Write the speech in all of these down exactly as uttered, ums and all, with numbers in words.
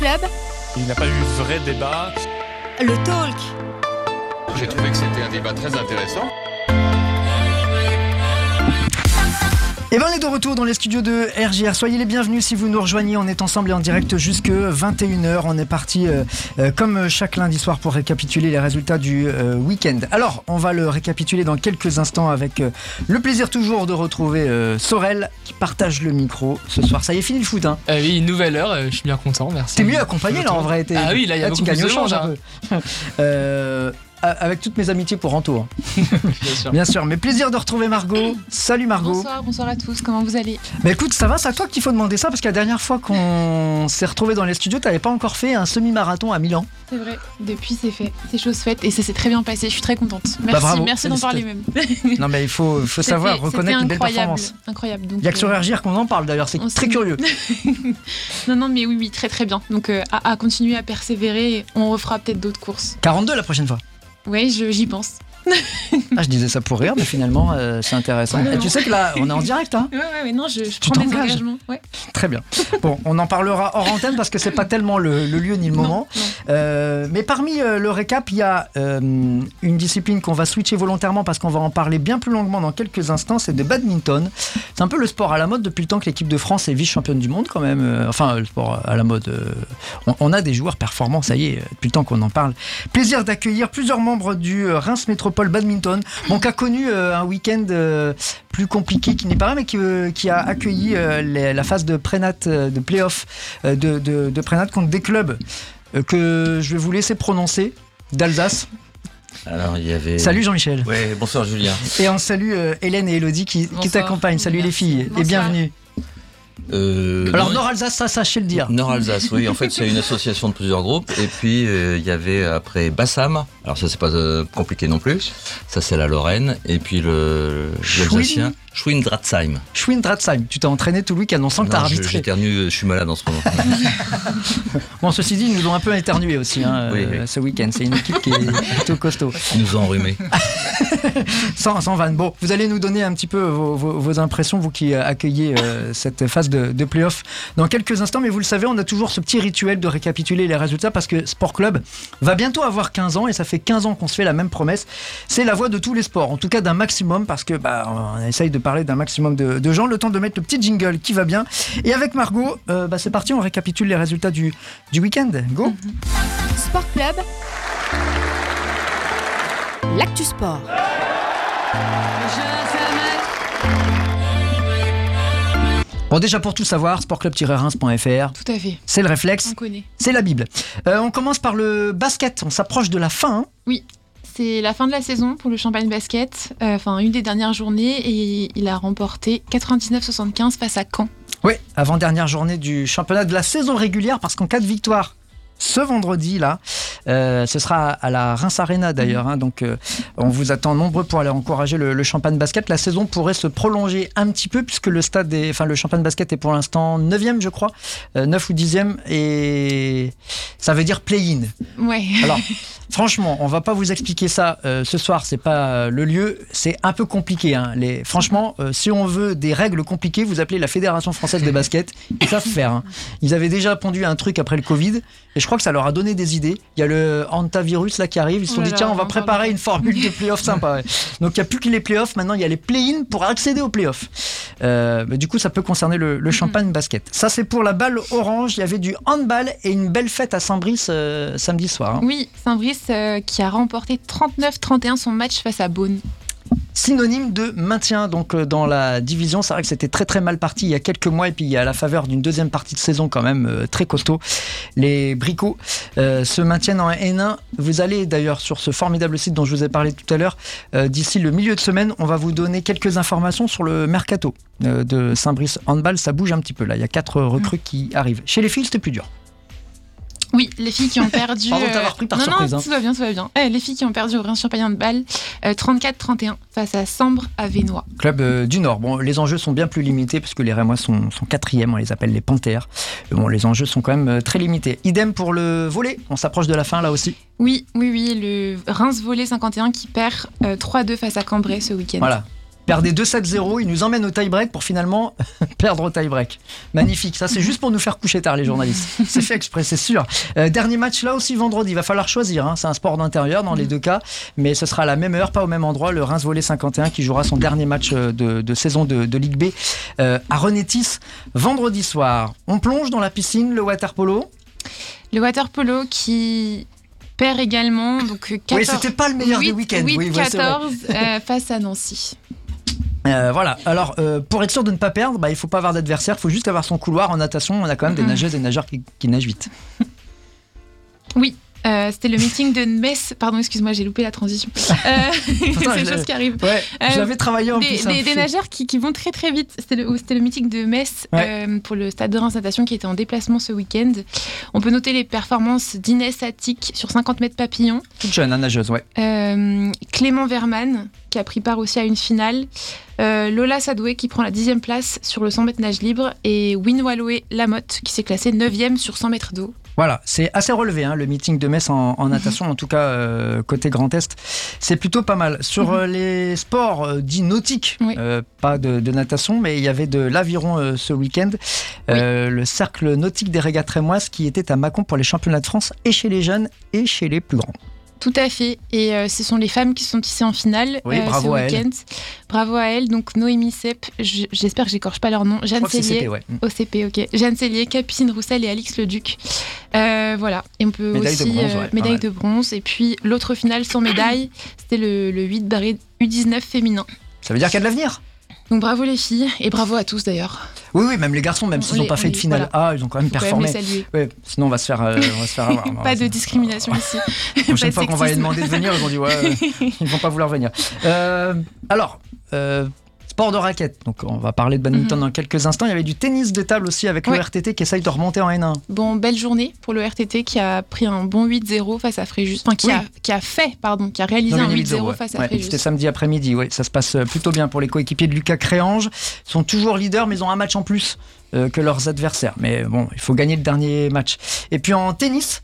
Club. Il n'y a pas eu vrai débat. Le talk. J'ai trouvé que c'était un débat très intéressant. Et bien on est de retour dans les studios de R J R. Soyez les bienvenus si vous nous rejoignez. On est ensemble et en direct jusque vingt et une heures. On est parti euh, euh, comme chaque lundi soir pour récapituler les résultats du euh, week-end. Alors on va le récapituler dans quelques instants avec euh, le plaisir toujours de retrouver euh, Sorel qui partage le micro ce soir. Ça y est, fini le foot hein. Euh, oui, une nouvelle heure, euh, je suis bien content, merci. T'es mieux accompagné là en vrai. T'es... Ah oui, là il y a là, beaucoup tu plus gagnes de au change monde, un hein. peu. euh, Avec toutes mes amitiés pour Ranto. Hein. Bien sûr. Bien sûr, mais plaisir de retrouver Margot. Salut Margot. Bonsoir, bonsoir à tous, comment vous allez ? Bah écoute, ça va, c'est à toi qu'il faut demander ça parce que la dernière fois qu'on s'est retrouvés dans les studios, t'avais pas encore fait un semi-marathon à Milan. C'est vrai, depuis c'est fait, c'est chose faite et ça s'est très bien passé, je suis très contente. Merci, bah bravo, merci d'en parler même. Non mais il faut, faut savoir C'était- reconnaître c'était une belle performance. incroyable, donc. Il y a que sur euh, R J R qu'on en parle d'ailleurs, c'est on très s'est- curieux. non, non, mais oui, oui, très très bien. Donc euh, à, à continuer à persévérer, et on refera peut-être d'autres courses. quarante-deux la prochaine fois. Oui, je, j'y pense. Ah, je disais ça pour rire, mais finalement euh, c'est intéressant. Ouais, Et non. tu sais que là, on est en direct, hein. Ouais, ouais, ouais, non, je, je Tu prends des t'engages. engagements. Ouais. Très bien. Bon, on en parlera hors antenne parce que c'est pas tellement le, le lieu ni le Non, moment. non. Euh, mais parmi euh, le récap, il y a euh, une discipline qu'on va switcher volontairement parce qu'on va en parler bien plus longuement dans quelques instants, c'est de badminton. C'est un peu le sport à la mode depuis le temps que l'équipe de France est vice-championne du monde quand même. Euh, enfin, le sport à la mode. euh, on, on a des joueurs performants, ça y est, depuis le temps qu'on en parle. Plaisir d'accueillir plusieurs membres du euh, Reims Métropole Badminton. Bon, qui a connu euh, un week-end euh, plus compliqué qu'il n'y paraît, mais qui, euh, qui a accueilli euh, les- la phase de prénat, euh, de play-off euh, de, de, de prénat contre des clubs euh, que je vais vous laisser prononcer, d'Alsace. Alors il y avait. Salut Jean-Michel. Ouais, bonsoir Julien. Et on salue euh, Hélène et Elodie qui, qui Bonsoir. t'accompagnent. Salut les Merci. filles et Bonsoir. bienvenue. Euh, Alors non, Nord-Alsace, ça sachez le dire. Nord-Alsace, oui, en fait c'est une association de plusieurs groupes. Et puis euh, il y avait après Bassam, alors ça c'est pas euh, compliqué non plus, ça c'est la Lorraine. Et puis le l'Alsacien, Schwindratzheim. Schwindratzheim, tu t'es entraîné tout le week-end, on sent que t'as Non, je- arbitré. j'éternue, je suis malade en ce moment. Bon, ceci dit, ils nous ont un peu éternué aussi hein, Oui, euh, oui. ce week-end. C'est une équipe qui est plutôt costaud. Ils nous ont enrhumés. Sans, sans vanne. Bon, vous allez nous donner un petit peu vos, vos- vos impressions, vous qui euh, accueillez euh, cette phase de, de play-off dans quelques instants. Mais vous le savez, on a toujours ce petit rituel de récapituler les résultats parce que Sport Club va bientôt avoir quinze ans et ça fait quinze ans qu'on se fait la même promesse. C'est la voix de tous les sports, en tout cas d'un maximum parce que bah, on essaye de parler d'un maximum de, de gens. Le temps de mettre le petit jingle qui va bien. Et avec Margot, euh, bah, c'est parti, on récapitule les résultats du, du week-end. Go! Sport Club. L'actu sport. Bon, déjà pour tout savoir, sportclub tiret reims point f r, Tout à fait, c'est le réflexe. on connaît. C'est la Bible. Euh, on commence par le basket. On s'approche de la fin. hein. Oui, c'est la fin de la saison pour le Champagne Basket, euh, enfin une des dernières journées, et il a remporté quatre-vingt-dix-neuf soixante-quinze face à Caen. Oui, avant-dernière journée du championnat de la saison régulière, parce qu'en cas de victoire, ce vendredi là, euh, ce sera à la Reims Arena d'ailleurs. hein, donc euh, on vous attend nombreux pour aller encourager le, le Champagne Basket. La saison pourrait se prolonger un petit peu puisque le stade, est, enfin le Champagne Basket est pour l'instant neuvième je crois, euh, neuf ou dixième et ça veut dire play-in. Ouais. Alors, franchement, on va pas vous expliquer ça euh, ce soir, c'est pas euh, le lieu, c'est un peu compliqué. Hein. Les, franchement, euh, si on veut des règles compliquées, vous appelez la Fédération Française de Basket, ils savent faire. Hein. Ils avaient déjà pondu un truc après le Covid, et je crois que ça leur a donné des idées. Il y a le hantavirus là qui arrive, ils se sont Oh là dit là, tiens, on va encore préparer le- une formule de play-off sympa. ouais. Donc il n'y a plus que les play-offs, maintenant il y a les play-in pour accéder aux play-offs. Euh, bah, du coup, ça peut concerner le, le Champagne Basket. Ça, c'est pour la balle orange. Il y avait du handball et une belle fête à Saint-Brice euh, samedi soir. hein. Oui, Saint-Brice euh, qui a remporté trente-neuf trente et un son match face à Beaune. Synonyme de maintien donc euh, dans la division. C'est vrai que c'était très très mal parti il y a quelques mois et puis il y a à la faveur d'une deuxième partie de saison quand même euh, très costaud. Les Bricots euh, se maintiennent en N un. Vous allez d'ailleurs sur ce formidable site dont je vous ai parlé tout à l'heure. Euh, d'ici le milieu de semaine, on va vous donner quelques informations sur le mercato euh, de Saint-Brice Handball. Ça bouge un petit peu là. Il y a quatre recrues qui arrivent. Chez les filles, c'était plus dur. Oui, les filles qui ont perdu. Pardon de t'avoir pris par non, surprise, Non, hein. tout va bien, tout va bien. Eh, les filles qui ont perdu au Reims Champagne Handball, euh, trente-quatre trente et un face à Sambre à Vénois. Club euh, du Nord. Bon, les enjeux sont bien plus limités parce que les Rémois sont, sont quatrième, on les appelle les Panthères. Mais bon, les enjeux sont quand même euh, très limités. Idem pour le volley. On s'approche de la fin là aussi. Oui, oui, oui, le Reims Volley cinquante et un qui perd euh, trois deux face à Cambrai ce week-end. Voilà. Perdait deux sept zéro, il nous emmène au tie-break pour finalement perdre au tie-break. Magnifique, ça c'est juste pour nous faire coucher tard les journalistes. C'est fait exprès, c'est sûr. Euh, dernier match là aussi vendredi, il va falloir choisir, hein. C'est un sport d'intérieur dans les deux cas, mais ce sera à la même heure, pas au même endroit, le Reims Volley cinquante et un qui jouera son dernier match de, de saison de, de Ligue B euh, à Renétis vendredi soir. On plonge dans la piscine, le water-polo. Le water-polo qui... perd également, donc quatorze, oui, c'était pas le meilleur huit, des week-ends. huit, oui, ouais, quatorze euh, face à Nancy. Euh, voilà, alors euh, pour être sûr de ne pas perdre, bah, il ne faut pas avoir d'adversaire, il faut juste avoir son couloir. En natation, on a quand même des nageuses et des nageurs qui, qui nagent vite. Oui. Euh, c'était le meeting de Metz. Pardon, excuse-moi, j'ai loupé la transition. Euh, c'est une chose qui arrive. Ouais, euh, j'avais travaillé en des, plus. Des, hein, des nageurs qui, qui vont très très vite. C'était le, c'était le meeting de Metz ouais. euh, pour le stade de Reims Natation qui était en déplacement ce week-end. On peut noter les performances d'Inès Attic sur cinquante mètres papillon. Toute jeune, hein, nageuse, ouais. Euh, Clément Verman qui a pris part aussi à une finale. Euh, Lola Sadoué qui prend la dixième place sur le cent mètres nage libre et Winwaloé Lamotte qui s'est classée neuvième sur cent mètres d'eau. Voilà, c'est assez relevé, hein, le meeting de Metz en, en natation, en tout cas euh, côté Grand Est. C'est plutôt pas mal. Sur euh, les sports euh, dits nautiques, oui. euh, pas de, de natation, mais il y avait de l'aviron euh, ce week-end. Euh, oui. Le cercle nautique des régates rémoises qui était à Mâcon pour les championnats de France, et chez les jeunes et chez les plus grands. Tout à fait. Et euh, ce sont les femmes qui sont ici en finale oui, euh, bravo ce à week-end. Elle. Bravo à elles. Donc Noémie Sepp, j- j'espère que j'écorche pas leur nom. Jeanne Cellier, ouais. O C P, ok. Jeanne Cellier, Capucine Roussel et Alix Leduc. Euh, voilà. Et on peut médaille aussi de bronze, euh, ouais, médaille de bronze. Et puis l'autre finale sans médaille, c'était le, le huit barré U dix-neuf féminin. Ça veut dire qu'il y a de l'avenir. Donc bravo les filles et bravo à tous d'ailleurs. Oui, oui, même les garçons, même s'ils n'ont pas fait de finale voilà. A, ils ont quand même Faut performé. Quand même les saluer. Ouais, sinon on va se faire, euh, on va se faire avoir. Pas de discrimination ici. La prochaine fois qu'on va les demander de venir, ils vont dire ouais, ils vont pas vouloir venir. Euh, alors. Euh, Sport de raquette, donc on va parler de badminton mm-hmm. dans quelques instants. Il y avait du tennis de table aussi avec ouais. le R T T qui essaye de remonter en N un. Bon, belle journée pour le R T T qui a pris un bon huit zéro face à Fréjus. Enfin, qui, oui. a, qui a fait, pardon, qui a réalisé non, un huit zéro ouais. face à ouais. Fréjus. C'était samedi après-midi, ouais. Ça se passe plutôt bien pour les coéquipiers de Lucas Créange. Ils sont toujours leaders, mais ils ont un match en plus euh, que leurs adversaires. Mais bon, il faut gagner le dernier match. Et puis en tennis,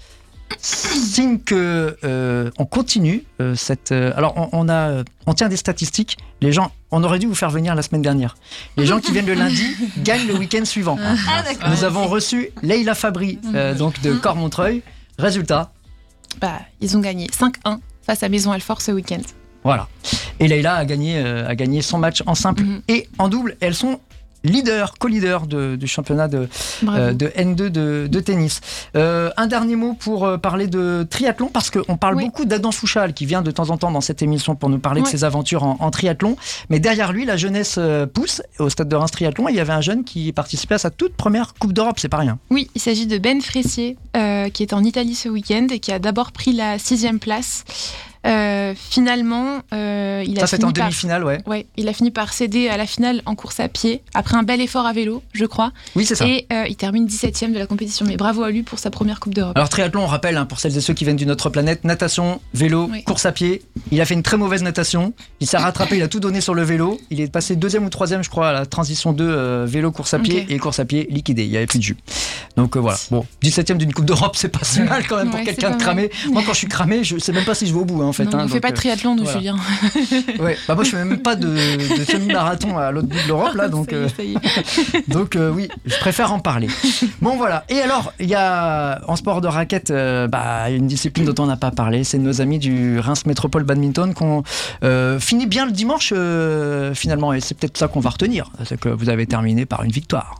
signe que euh, on continue euh, cette. Euh, alors on, on a, on tient des statistiques. Les gens, on aurait dû vous faire venir la semaine dernière. Les gens qui viennent le lundi gagnent le week-end suivant. Ah, d'accord. Nous avons reçu Leïla Fabry, euh, donc de Cormontreuil. Résultat. Bah, ils ont gagné cinq un face à Maison Alfort ce week-end. Voilà. Et Leïla a gagné, euh, a gagné son match en simple mm-hmm. et en double. Elles sont leader, co-leader de, du championnat de, euh, de N deux de, de tennis. Euh, un dernier mot pour euh, parler de triathlon, parce qu'on parle oui. beaucoup d'Adam Fouchal, qui vient de temps en temps dans cette émission pour nous parler oui. de ses aventures en, en triathlon. Mais derrière lui, la jeunesse euh, pousse. Au stade de Reims Triathlon, il y avait un jeune qui participait à sa toute première Coupe d'Europe, c'est pas rien. Oui, il s'agit de Ben Fressier, euh, qui est en Italie ce week-end et qui a d'abord pris la sixième place. Euh, finalement, euh, il a ça c'était fini en demi-finale, par... ouais. ouais. Il a fini par céder à la finale en course à pied après un bel effort à vélo, je crois. Oui, c'est ça. Et euh, il termine dix-septième de la compétition. Mais bravo à lui pour sa première Coupe d'Europe. Alors triathlon, on rappelle hein, pour celles et ceux qui viennent d'une autre planète, natation, vélo, oui. course à pied. Il a fait une très mauvaise natation. Il s'est rattrapé, il a tout donné sur le vélo. Il est passé deuxième ou troisième, je crois, à la transition deux euh, vélo course à pied okay. et course à pied liquidé. Il n'y avait plus de jus. Donc euh, voilà. Bon, dix-septième d'une Coupe d'Europe, c'est pas si mal quand même pour ouais, quelqu'un de cramé. Moi, quand je suis cramé, je sais même pas si je vais au bout hein, en fait. Non, hein, on fait pas de triathlon, nous, voilà. Julien. Ouais. Bah moi, je fais même pas de, de semi-marathon à l'autre bout de l'Europe là, donc. Ça y est, ça y est. Donc euh, oui, je préfère en parler. Bon voilà. Et alors, il y a en sport de raquette, euh, bah une discipline dont on n'a pas parlé, c'est nos amis du Reims Métropole Badminton qu'on euh, finit bien le dimanche euh, finalement, et c'est peut-être ça qu'on va retenir, c'est que vous avez terminé par une victoire.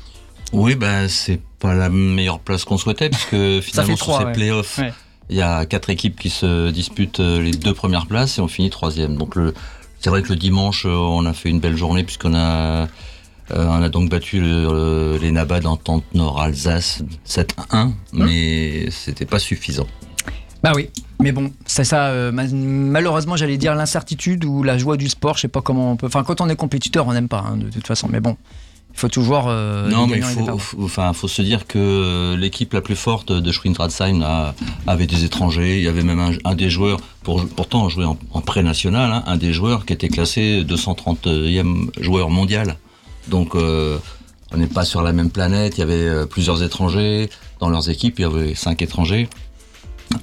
Oui, ben c'est pas la meilleure place qu'on souhaitait, puisque finalement sur ces ouais. playoffs, ouais. il y a quatre équipes qui se disputent les deux premières places et on finit troisième. Donc le, c'est vrai que le dimanche, on a fait une belle journée puisqu'on a, euh, on a donc battu le, le, les Nabas d'Entente Nord Alsace sept un, mais c'était pas suffisant. Bah oui, mais bon, c'est ça, euh, malheureusement j'allais dire l'incertitude ou la joie du sport, je sais pas comment on peut... Enfin quand on est compétiteur on n'aime pas hein, de toute façon, mais bon... Il faut toujours. Euh, non, mais il faut, faut, enfin, faut se dire que l'équipe la plus forte de Schwintradsheim a, avait des étrangers. Il y avait même un, un des joueurs, pour, pourtant on jouait en, en pré-national, hein, un des joueurs qui était classé deux cent trentième joueur mondial. Donc euh, on n'est pas sur la même planète. Il y avait plusieurs étrangers dans leurs équipes. Il y avait cinq étrangers.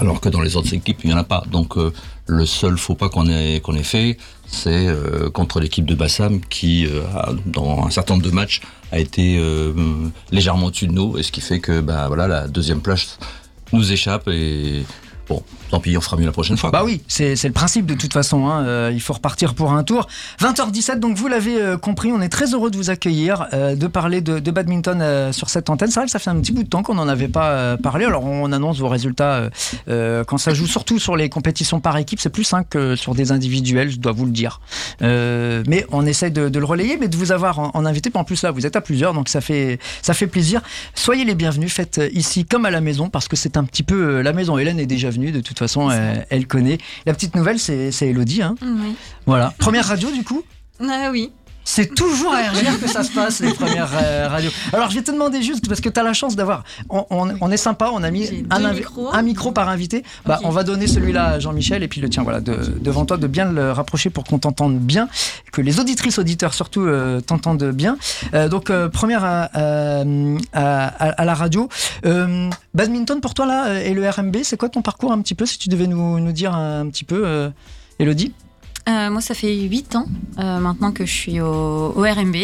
Alors que dans les autres équipes, il n'y en a pas. Donc euh, le seul faux pas qu'on ait, qu'on ait fait, c'est euh, contre l'équipe de Bassam qui, euh, a, dans un certain nombre de matchs, a été euh, légèrement au-dessus de nous. Et ce qui fait que bah, voilà, la deuxième place nous échappe et... Bon, tant pis, on fera mieux la prochaine fois. Bah quoi. Oui, c'est, c'est le principe de toute façon. Hein. Euh, il faut repartir pour un tour. vingt heures dix-sept, donc vous l'avez euh, compris, on est très heureux de vous accueillir, euh, de parler de, de badminton euh, sur cette antenne. C'est vrai que ça fait un petit bout de temps qu'on n'en avait pas euh, parlé. Alors on annonce vos résultats euh, euh, quand ça joue, surtout sur les compétitions par équipe. C'est plus simple que sur des individuels, je dois vous le dire. Euh, mais on essaye de, de le relayer, mais de vous avoir en, en invité. Puis en plus là, vous êtes à plusieurs, donc ça fait, ça fait plaisir. Soyez les bienvenus, faites ici comme à la maison, parce que c'est un petit peu la maison. Hélène est déjà venue, de toute façon, elle, elle connaît. La petite nouvelle, c'est, c'est Elodie. Hein. Oui. Voilà. Première radio, du coup ? Ah oui. C'est toujours à R G R que ça se passe, les premières euh, radios. Alors, je vais te demander juste, parce que tu as la chance d'avoir... On, on, on est sympa, on a mis un, invi- un micro par invité. Bah, okay. On va donner celui-là à Jean-Michel, et puis le tien, voilà, de, devant toi, de bien le rapprocher pour qu'on t'entende bien, que les auditrices, auditeurs surtout, euh, t'entendent bien. Euh, donc, euh, première à, à, à, à la radio. Euh, badminton, pour toi, là, et le R M B, c'est quoi ton parcours un petit peu, si tu devais nous, nous dire un petit peu, euh, Elodie ? Euh, moi, ça fait huit ans euh, maintenant que je suis au, au R M B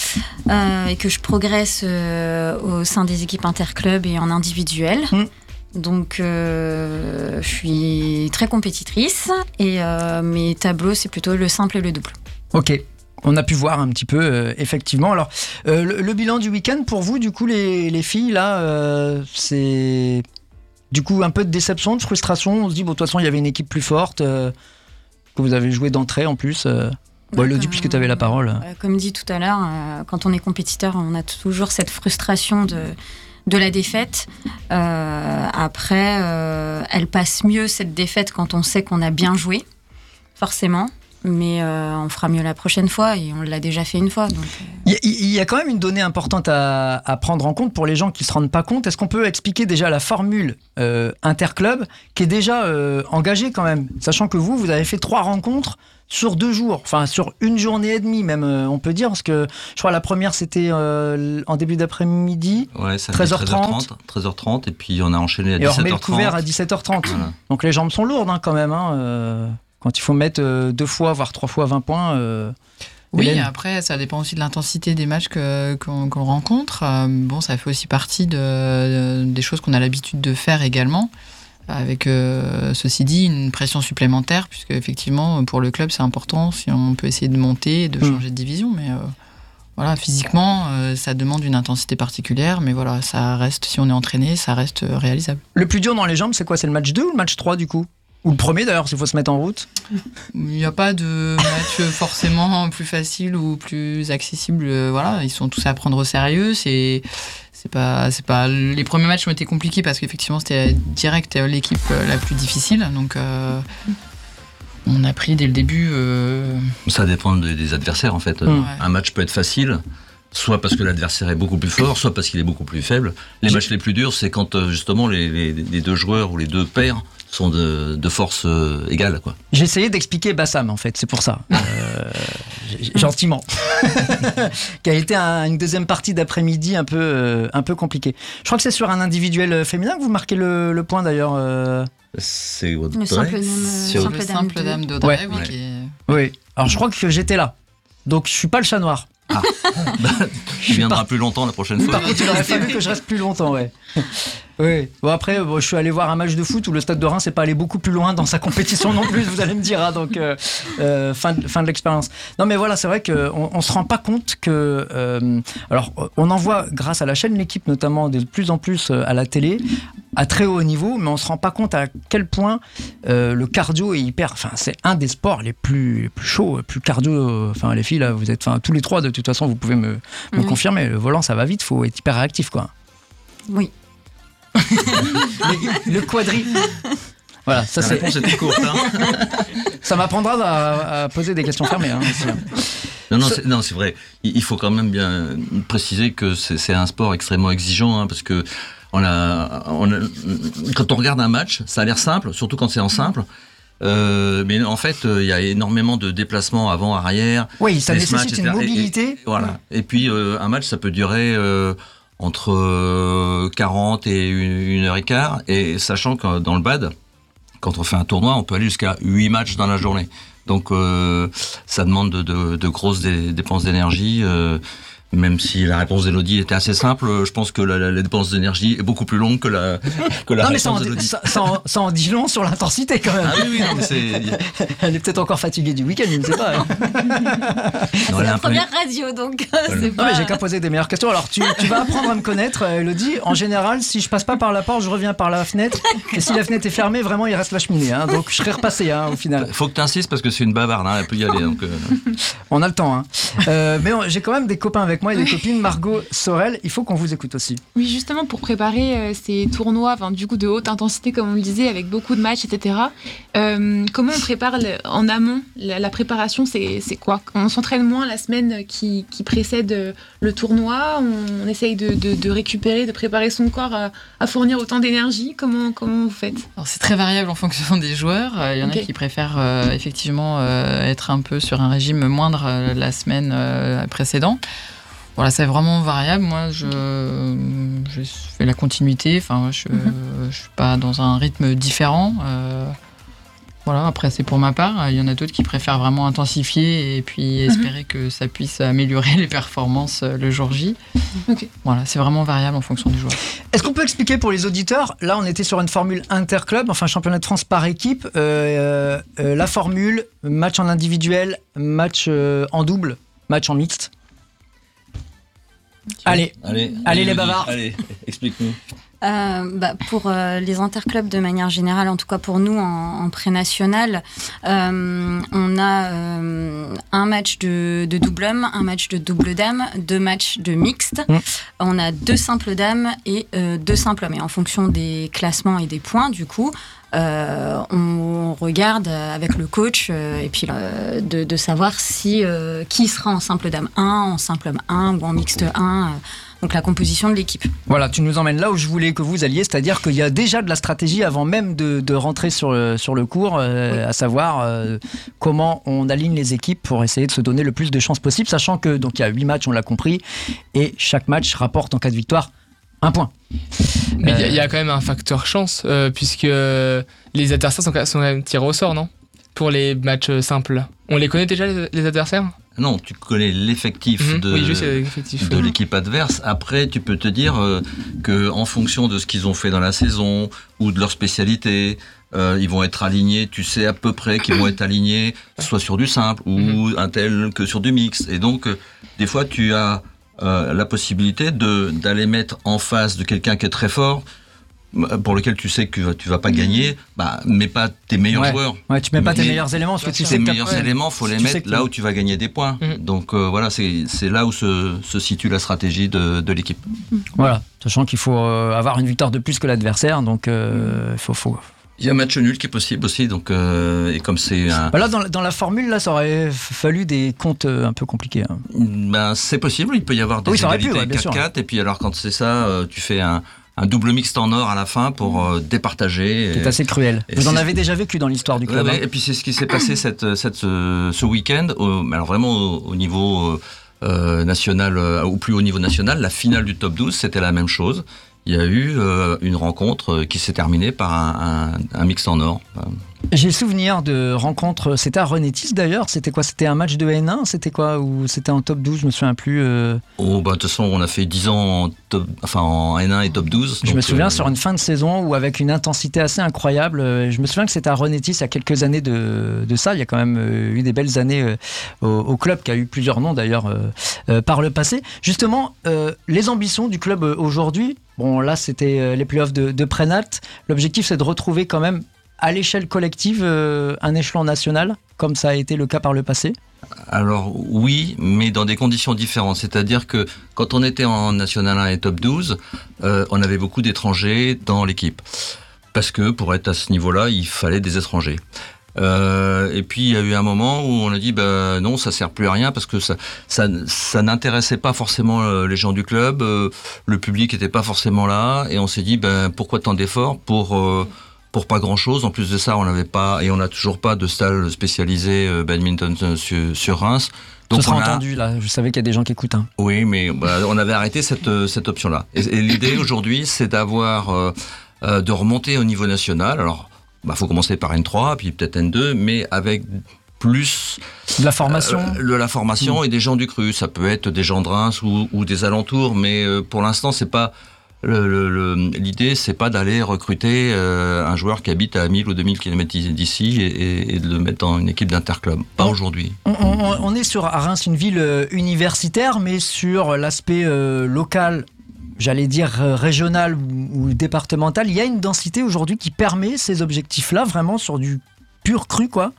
euh, et que je progresse euh, au sein des équipes interclubs et en individuel. Mmh. Donc, euh, je suis très compétitrice et euh, mes tableaux, c'est plutôt le simple et le double. Ok. On a pu voir un petit peu, euh, effectivement. Alors, euh, le, le bilan du week-end, pour vous, du coup, les, les filles, là, euh, c'est du coup un peu de déception, de frustration. On se dit, bon, de toute façon, il y avait une équipe plus forte. Euh, que vous avez joué d'entrée en plus. Euh... Bon, Elodie, puisque tu avais la parole. Euh, comme dit tout à l'heure, euh, quand on est compétiteur, on a toujours cette frustration de, de la défaite. Euh, après, euh, elle passe mieux cette défaite quand on sait qu'on a bien joué, forcément. Mais euh, on fera mieux la prochaine fois et on l'a déjà fait une fois. Donc... Il, y a, il y a quand même une donnée importante à, à prendre en compte pour les gens qui ne se rendent pas compte. Est-ce qu'on peut expliquer déjà la formule euh, interclub qui est déjà euh, engagée quand même, sachant que vous, vous avez fait trois rencontres sur deux jours, enfin sur une journée et demie même, euh, on peut dire, parce que je crois la première c'était euh, en début d'après-midi, ouais, ça treize heures trente. treize heures trente et puis on a enchaîné à dix-sept heures trente. Et on remet le couvert à dix-sept heures trente. Voilà. Donc les jambes sont lourdes hein, quand même. Hein, euh... Quand il faut mettre euh, deux fois, voire trois fois vingt points. Euh, oui, Hélène. Après, ça dépend aussi de l'intensité des matchs que, qu'on, qu'on rencontre. Euh, bon, ça fait aussi partie de, de, des choses qu'on a l'habitude de faire également. Avec, euh, ceci dit, une pression supplémentaire, puisque effectivement, pour le club, c'est important si on peut essayer de monter et de changer mmh. de division. Mais euh, voilà, physiquement, euh, ça demande une intensité particulière. Mais voilà, ça reste, si on est entraîné, ça reste réalisable. Le plus dur dans les jambes, c'est quoi ? C'est le match deux ou le match trois du coup ? Ou le premier d'ailleurs, s'il faut se mettre en route. Il n'y a pas de match forcément plus facile ou plus accessible. Voilà, ils sont tous à prendre au sérieux. C'est, c'est pas, c'est pas... Les premiers matchs ont été compliqués parce qu'effectivement c'était direct l'équipe la plus difficile. Donc euh, on a pris dès le début. Euh... Ça dépend des adversaires en fait. Mmh. Un match peut être facile. Soit parce que l'adversaire est beaucoup plus fort, soit parce qu'il est beaucoup plus faible. Les matchs les plus durs, c'est quand justement les, les, les deux joueurs ou les deux paires sont de, de force euh, égale, quoi. J'ai essayé d'expliquer Bassam, en fait, c'est pour ça. Euh, gentiment. Qui a été un, une deuxième partie d'après-midi un peu, euh, un peu compliquée. Je crois que c'est sur un individuel féminin que vous marquez le, le point, d'ailleurs. Euh... C'est le simple dame, sur le simple dame d'Audrey. Ouais. Oui, est... oui. Alors, je crois que j'étais là. Donc, je suis pas le chat noir. Ah, bah, tu viendras plus longtemps la prochaine fois. Par contre, il aurait fallu que je reste plus longtemps, ouais. Oui. Bon après, bon, je suis allé voir un match de foot où le Stade de Reims n'est pas allé beaucoup plus loin dans sa compétition non plus. Vous allez me dire, hein, donc euh, euh, fin de, fin de l'expérience. Non, mais voilà, c'est vrai qu'on on se rend pas compte que, euh, alors, on en voit grâce à la chaîne L'Équipe notamment de plus en plus à la télé, à très haut niveau, mais on se rend pas compte à quel point euh, le cardio est hyper. Enfin, c'est un des sports les plus, les plus chauds, les plus cardio. Enfin, les filles là, vous êtes, enfin, tous les trois de toute façon, vous pouvez me, me oui. confirmer. Le volant, ça va vite, faut être hyper réactif, quoi. Oui. le, le quadri. Voilà, ça la c'est. réponse était courte. Hein. Ça m'apprendra à, à poser des questions fermées. Hein, non, non, c'est, non, c'est vrai. Il faut quand même bien préciser que c'est, c'est un sport extrêmement exigeant, hein, parce que on a, on a, quand on regarde un match, ça a l'air simple, surtout quand c'est en simple. Euh, mais en fait, il euh, y a énormément de déplacements avant, arrière. Oui, ça nécessite une mobilité. Et, et, voilà. Et puis euh, un match, ça peut durer. Euh, entre quarante et une heure et quart, et sachant que dans le bad, quand on fait un tournoi, on peut aller jusqu'à huit matchs dans la journée. Donc euh, ça demande de, de, de grosses dé- dépenses d'énergie. Euh, Même si la réponse d'Élodie était assez simple, je pense que la, la, la dépense d'énergie est beaucoup plus longue que la, que la non, réponse mais d'Élodie. Ça, ça, en, ça en dit long sur l'intensité quand même. Ah oui, oui, non, mais c'est... Elle est peut-être encore fatiguée du week-end, je ne sais pas. Non, c'est la première peu... radio, donc voilà. c'est pas... Non, mais j'ai qu'à poser des meilleures questions. Alors, tu, tu vas apprendre à me connaître, Élodie. En général, si je passe pas par la porte, je reviens par la fenêtre. Et si la fenêtre est fermée, vraiment, il reste la cheminée. Hein. Donc, je serai repassé hein, au final. Faut que tu insistes parce que c'est une bavarde, hein, elle peut y aller. Donc, euh... On a le temps. Hein. Euh, mais on, j'ai quand même des copains avec moi et des copines. Margot Sorel, il faut qu'on vous écoute aussi. Oui, justement, pour préparer euh, ces tournois, enfin, du coup, de haute intensité, comme on le disait, avec beaucoup de matchs, et cetera. Euh, comment on prépare le, en amont la, la préparation, c'est, c'est quoi? On s'entraîne moins la semaine qui, qui précède le tournoi. On, on essaye de, de, de récupérer, de préparer son corps à, à fournir autant d'énergie. Comment, comment vous faites? Alors, c'est très variable en fonction des joueurs. Il euh, y en okay. a qui préfèrent euh, effectivement euh, être un peu sur un régime moindre euh, la semaine euh, précédente. Voilà, c'est vraiment variable. Moi, je, je fais la continuité. Enfin, je ne mm-hmm. suis pas dans un rythme différent. Euh, voilà, après, c'est pour ma part. Il y en a d'autres qui préfèrent vraiment intensifier et puis espérer mm-hmm. que ça puisse améliorer les performances le jour J. Okay. Voilà, c'est vraiment variable en fonction du joueur. Est-ce qu'on peut expliquer pour les auditeurs, là, on était sur une formule interclub, enfin championnat de France par équipe, euh, euh, la formule, match en individuel, match euh, en double, match en mixte. Allez, allez, allez les bavards. Allez, explique-nous. Euh, bah, pour euh, les interclubs de manière générale, en tout cas pour nous en, en pré-national, euh, on a euh, un match de, de double homme, un match de double dame, deux matchs de mixte. Mmh. On a deux simples dames et euh, deux simples hommes. Et en fonction des classements et des points, du coup, Euh, on regarde avec le coach euh, et puis euh, de, de savoir si euh, qui sera en simple dame un, en simple homme un ou en mixte un, euh, donc la composition de l'équipe. Voilà, tu nous emmènes là où je voulais que vous alliez, c'est-à-dire qu'il y a déjà de la stratégie avant même de, de rentrer sur le, sur le cours, euh, oui. à savoir euh, comment on aligne les équipes pour essayer de se donner le plus de chances possible, sachant que donc il y a huit matchs, on l'a compris, et chaque match rapporte en cas de victoire un point. Mais il euh... y, y a quand même un facteur chance, euh, puisque les adversaires sont, sont quand même tirés au sort, non? Pour les matchs simples. On les connaît déjà, les, les adversaires? Non, tu connais l'effectif mmh, de, oui, juste l'effectif, de oui. l'équipe adverse. Après, tu peux te dire euh, qu'en fonction de ce qu'ils ont fait dans la saison ou de leur spécialité, euh, ils vont être alignés, tu sais à peu près qu'ils vont être alignés, soit sur du simple ou mmh. un tel que sur du mix. Et donc, euh, des fois, tu as Euh, la possibilité de, d'aller mettre en face de quelqu'un qui est très fort, pour lequel tu sais que tu vas pas gagner, bah, mets pas tes meilleurs ouais. joueurs. Ouais, tu mets pas tes mais meilleurs éléments, parce que tu sais tes meilleurs ouais. éléments, faut les mettre là où tu vas gagner des points. Mmh. Donc euh, voilà, c'est, c'est là où se, se situe la stratégie de, de l'équipe. Voilà, sachant qu'il faut euh, avoir une victoire de plus que l'adversaire, donc il euh, faut, faut... Il y a un match nul qui est possible aussi, donc euh, et comme c'est un... Bah là dans, dans la formule là, ça aurait fallu des comptes un peu compliqués. Hein. Ben c'est possible, il peut y avoir des oui, égalités pu, ouais, quatre quatre, et puis alors quand c'est ça, euh, tu fais un, un double mixte en or à la fin pour euh, départager. C'est et, assez cruel. Vous en avez déjà vécu dans l'histoire du club. Ouais, hein. Et puis c'est ce qui s'est passé cette, cette ce, ce week-end, au, alors vraiment au, au niveau euh, national, euh, au plus haut niveau national, la finale du top douze, c'était la même chose. Il y a eu euh, une rencontre qui s'est terminée par un, un, un mix en or. J'ai souvenir de rencontres, c'était à Renétis d'ailleurs, c'était quoi? C'était un match de N un, c'était quoi? Ou c'était en top douze, je me souviens plus. Euh... Oh, bah de toute façon, on a fait dix ans en, top, enfin, en N un et top douze. Je donc, me souviens euh... sur une fin de saison où avec une intensité assez incroyable, je me souviens que c'était à Renétis il y a quelques années de, de ça, il y a quand même eu des belles années euh, au, au club qui a eu plusieurs noms d'ailleurs euh, euh, par le passé. Justement, euh, les ambitions du club aujourd'hui, bon là c'était les playoffs de, de Prénat, l'objectif c'est de retrouver quand même à l'échelle collective, euh, un échelon national, comme ça a été le cas par le passé? Alors oui, mais dans des conditions différentes. C'est-à-dire que quand on était en National un et Top douze, euh, on avait beaucoup d'étrangers dans l'équipe. Parce que pour être à ce niveau-là, il fallait des étrangers. Euh, et puis il y a eu un moment où on a dit bah, non, ça sert plus à rien parce que ça, ça, ça n'intéressait pas forcément les gens du club, euh, le public n'était pas forcément là, et on s'est dit bah, pourquoi tant d'efforts pour... Euh, pour pas grand chose. En plus de ça, on n'avait pas, et on n'a toujours pas de salle spécialisée euh, badminton sur, sur Reims. Donc ce sera on a... entendu, là. Je savais qu'il y a des gens qui écoutent. Hein. Oui, mais bah, on avait arrêté cette, cette option-là. Et, et l'idée aujourd'hui, c'est d'avoir, euh, euh, de remonter au niveau national. Alors, bah, faut commencer par N trois, puis peut-être N deux, mais avec plus de la formation, euh, de la formation mmh. et des gens du cru. Ça peut être des gens de Reims ou, ou des alentours, mais euh, pour l'instant, c'est pas le, le, le, l'idée, c'est pas d'aller recruter euh, un joueur qui habite à mille ou deux mille kilomètres d'ici et, et de le mettre dans une équipe d'interclub. Pas on, aujourd'hui. On, on, on est sur à Reims, une ville universitaire, mais sur l'aspect euh, local, j'allais dire régional ou, ou départemental, il y a une densité aujourd'hui qui permet ces objectifs-là, vraiment sur du pur cru, quoi.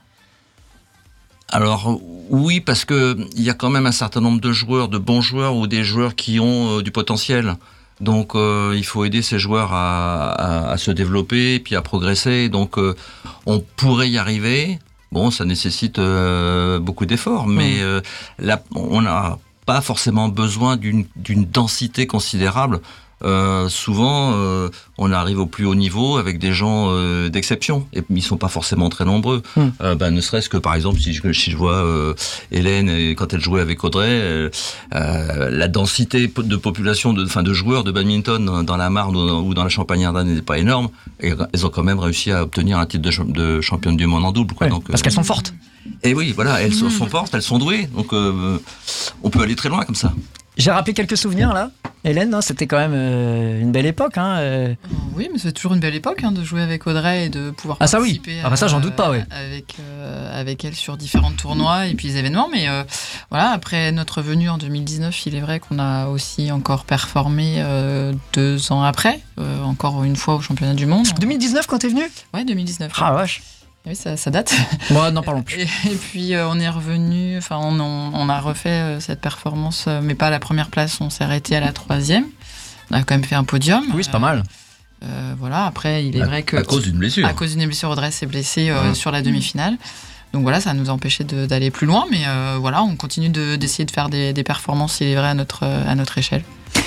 Alors oui, parce que il y a quand même un certain nombre de joueurs, de bons joueurs ou des joueurs qui ont euh, du potentiel. Donc euh, il faut aider ces joueurs à, à, à se développer et puis à progresser. Donc euh, on pourrait y arriver. Bon, ça nécessite euh, beaucoup d'efforts, mais euh, là, on n'a pas forcément besoin d'une, d'une densité considérable. Euh, souvent, euh, on arrive au plus haut niveau avec des gens euh, d'exception, et ils sont pas forcément très nombreux. Mm. Euh, ben, ne serait-ce que par exemple, si je, si je vois euh, Hélène et quand elle jouait avec Audrey, euh, euh, la densité de population, de, enfin de joueurs de badminton dans, dans la Marne ou dans, ou dans la Champagne-Ardenne n'est pas énorme, et elles ont quand même réussi à obtenir un titre de, de championne du monde en double. Quoi. Ouais, donc, parce euh, qu'elles sont fortes. Et oui, voilà, elles sont, sont fortes, elles sont douées, donc euh, on peut aller très loin comme ça. J'ai rappelé quelques souvenirs là, Hélène, hein, c'était quand même euh, une belle époque. Hein, euh... Oui, mais c'est toujours une belle époque hein, de jouer avec Audrey et de pouvoir ah, ça, participer oui. ah, bah, ça, j'en doute pas, ouais. avec, euh, avec elle sur différents tournois et puis les événements. Mais euh, voilà, après notre venue en deux mille dix-neuf, il est vrai qu'on a aussi encore performé euh, deux ans après, euh, encore une fois au championnat du monde. deux mille dix-neuf quand t'es venue ? Ouais, deux mille dix-neuf. Ah vache. Oui, ça, ça date. Moi, n'en parlons plus. Et, et puis, euh, on est revenu, enfin, on, on, on a refait euh, cette performance, euh, mais pas à la première place, on s'est arrêté à la troisième. On a quand même fait un podium. Oui, c'est pas mal. Euh, voilà, après, il est à, vrai que. À cause d'une blessure. À cause d'une blessure, Audrey s'est blessée euh, mmh. sur la demi-finale. Donc voilà, ça nous a empêché de, d'aller plus loin, mais euh, voilà, on continue de, d'essayer de faire des, des performances, il est vrai, à notre, à notre échelle.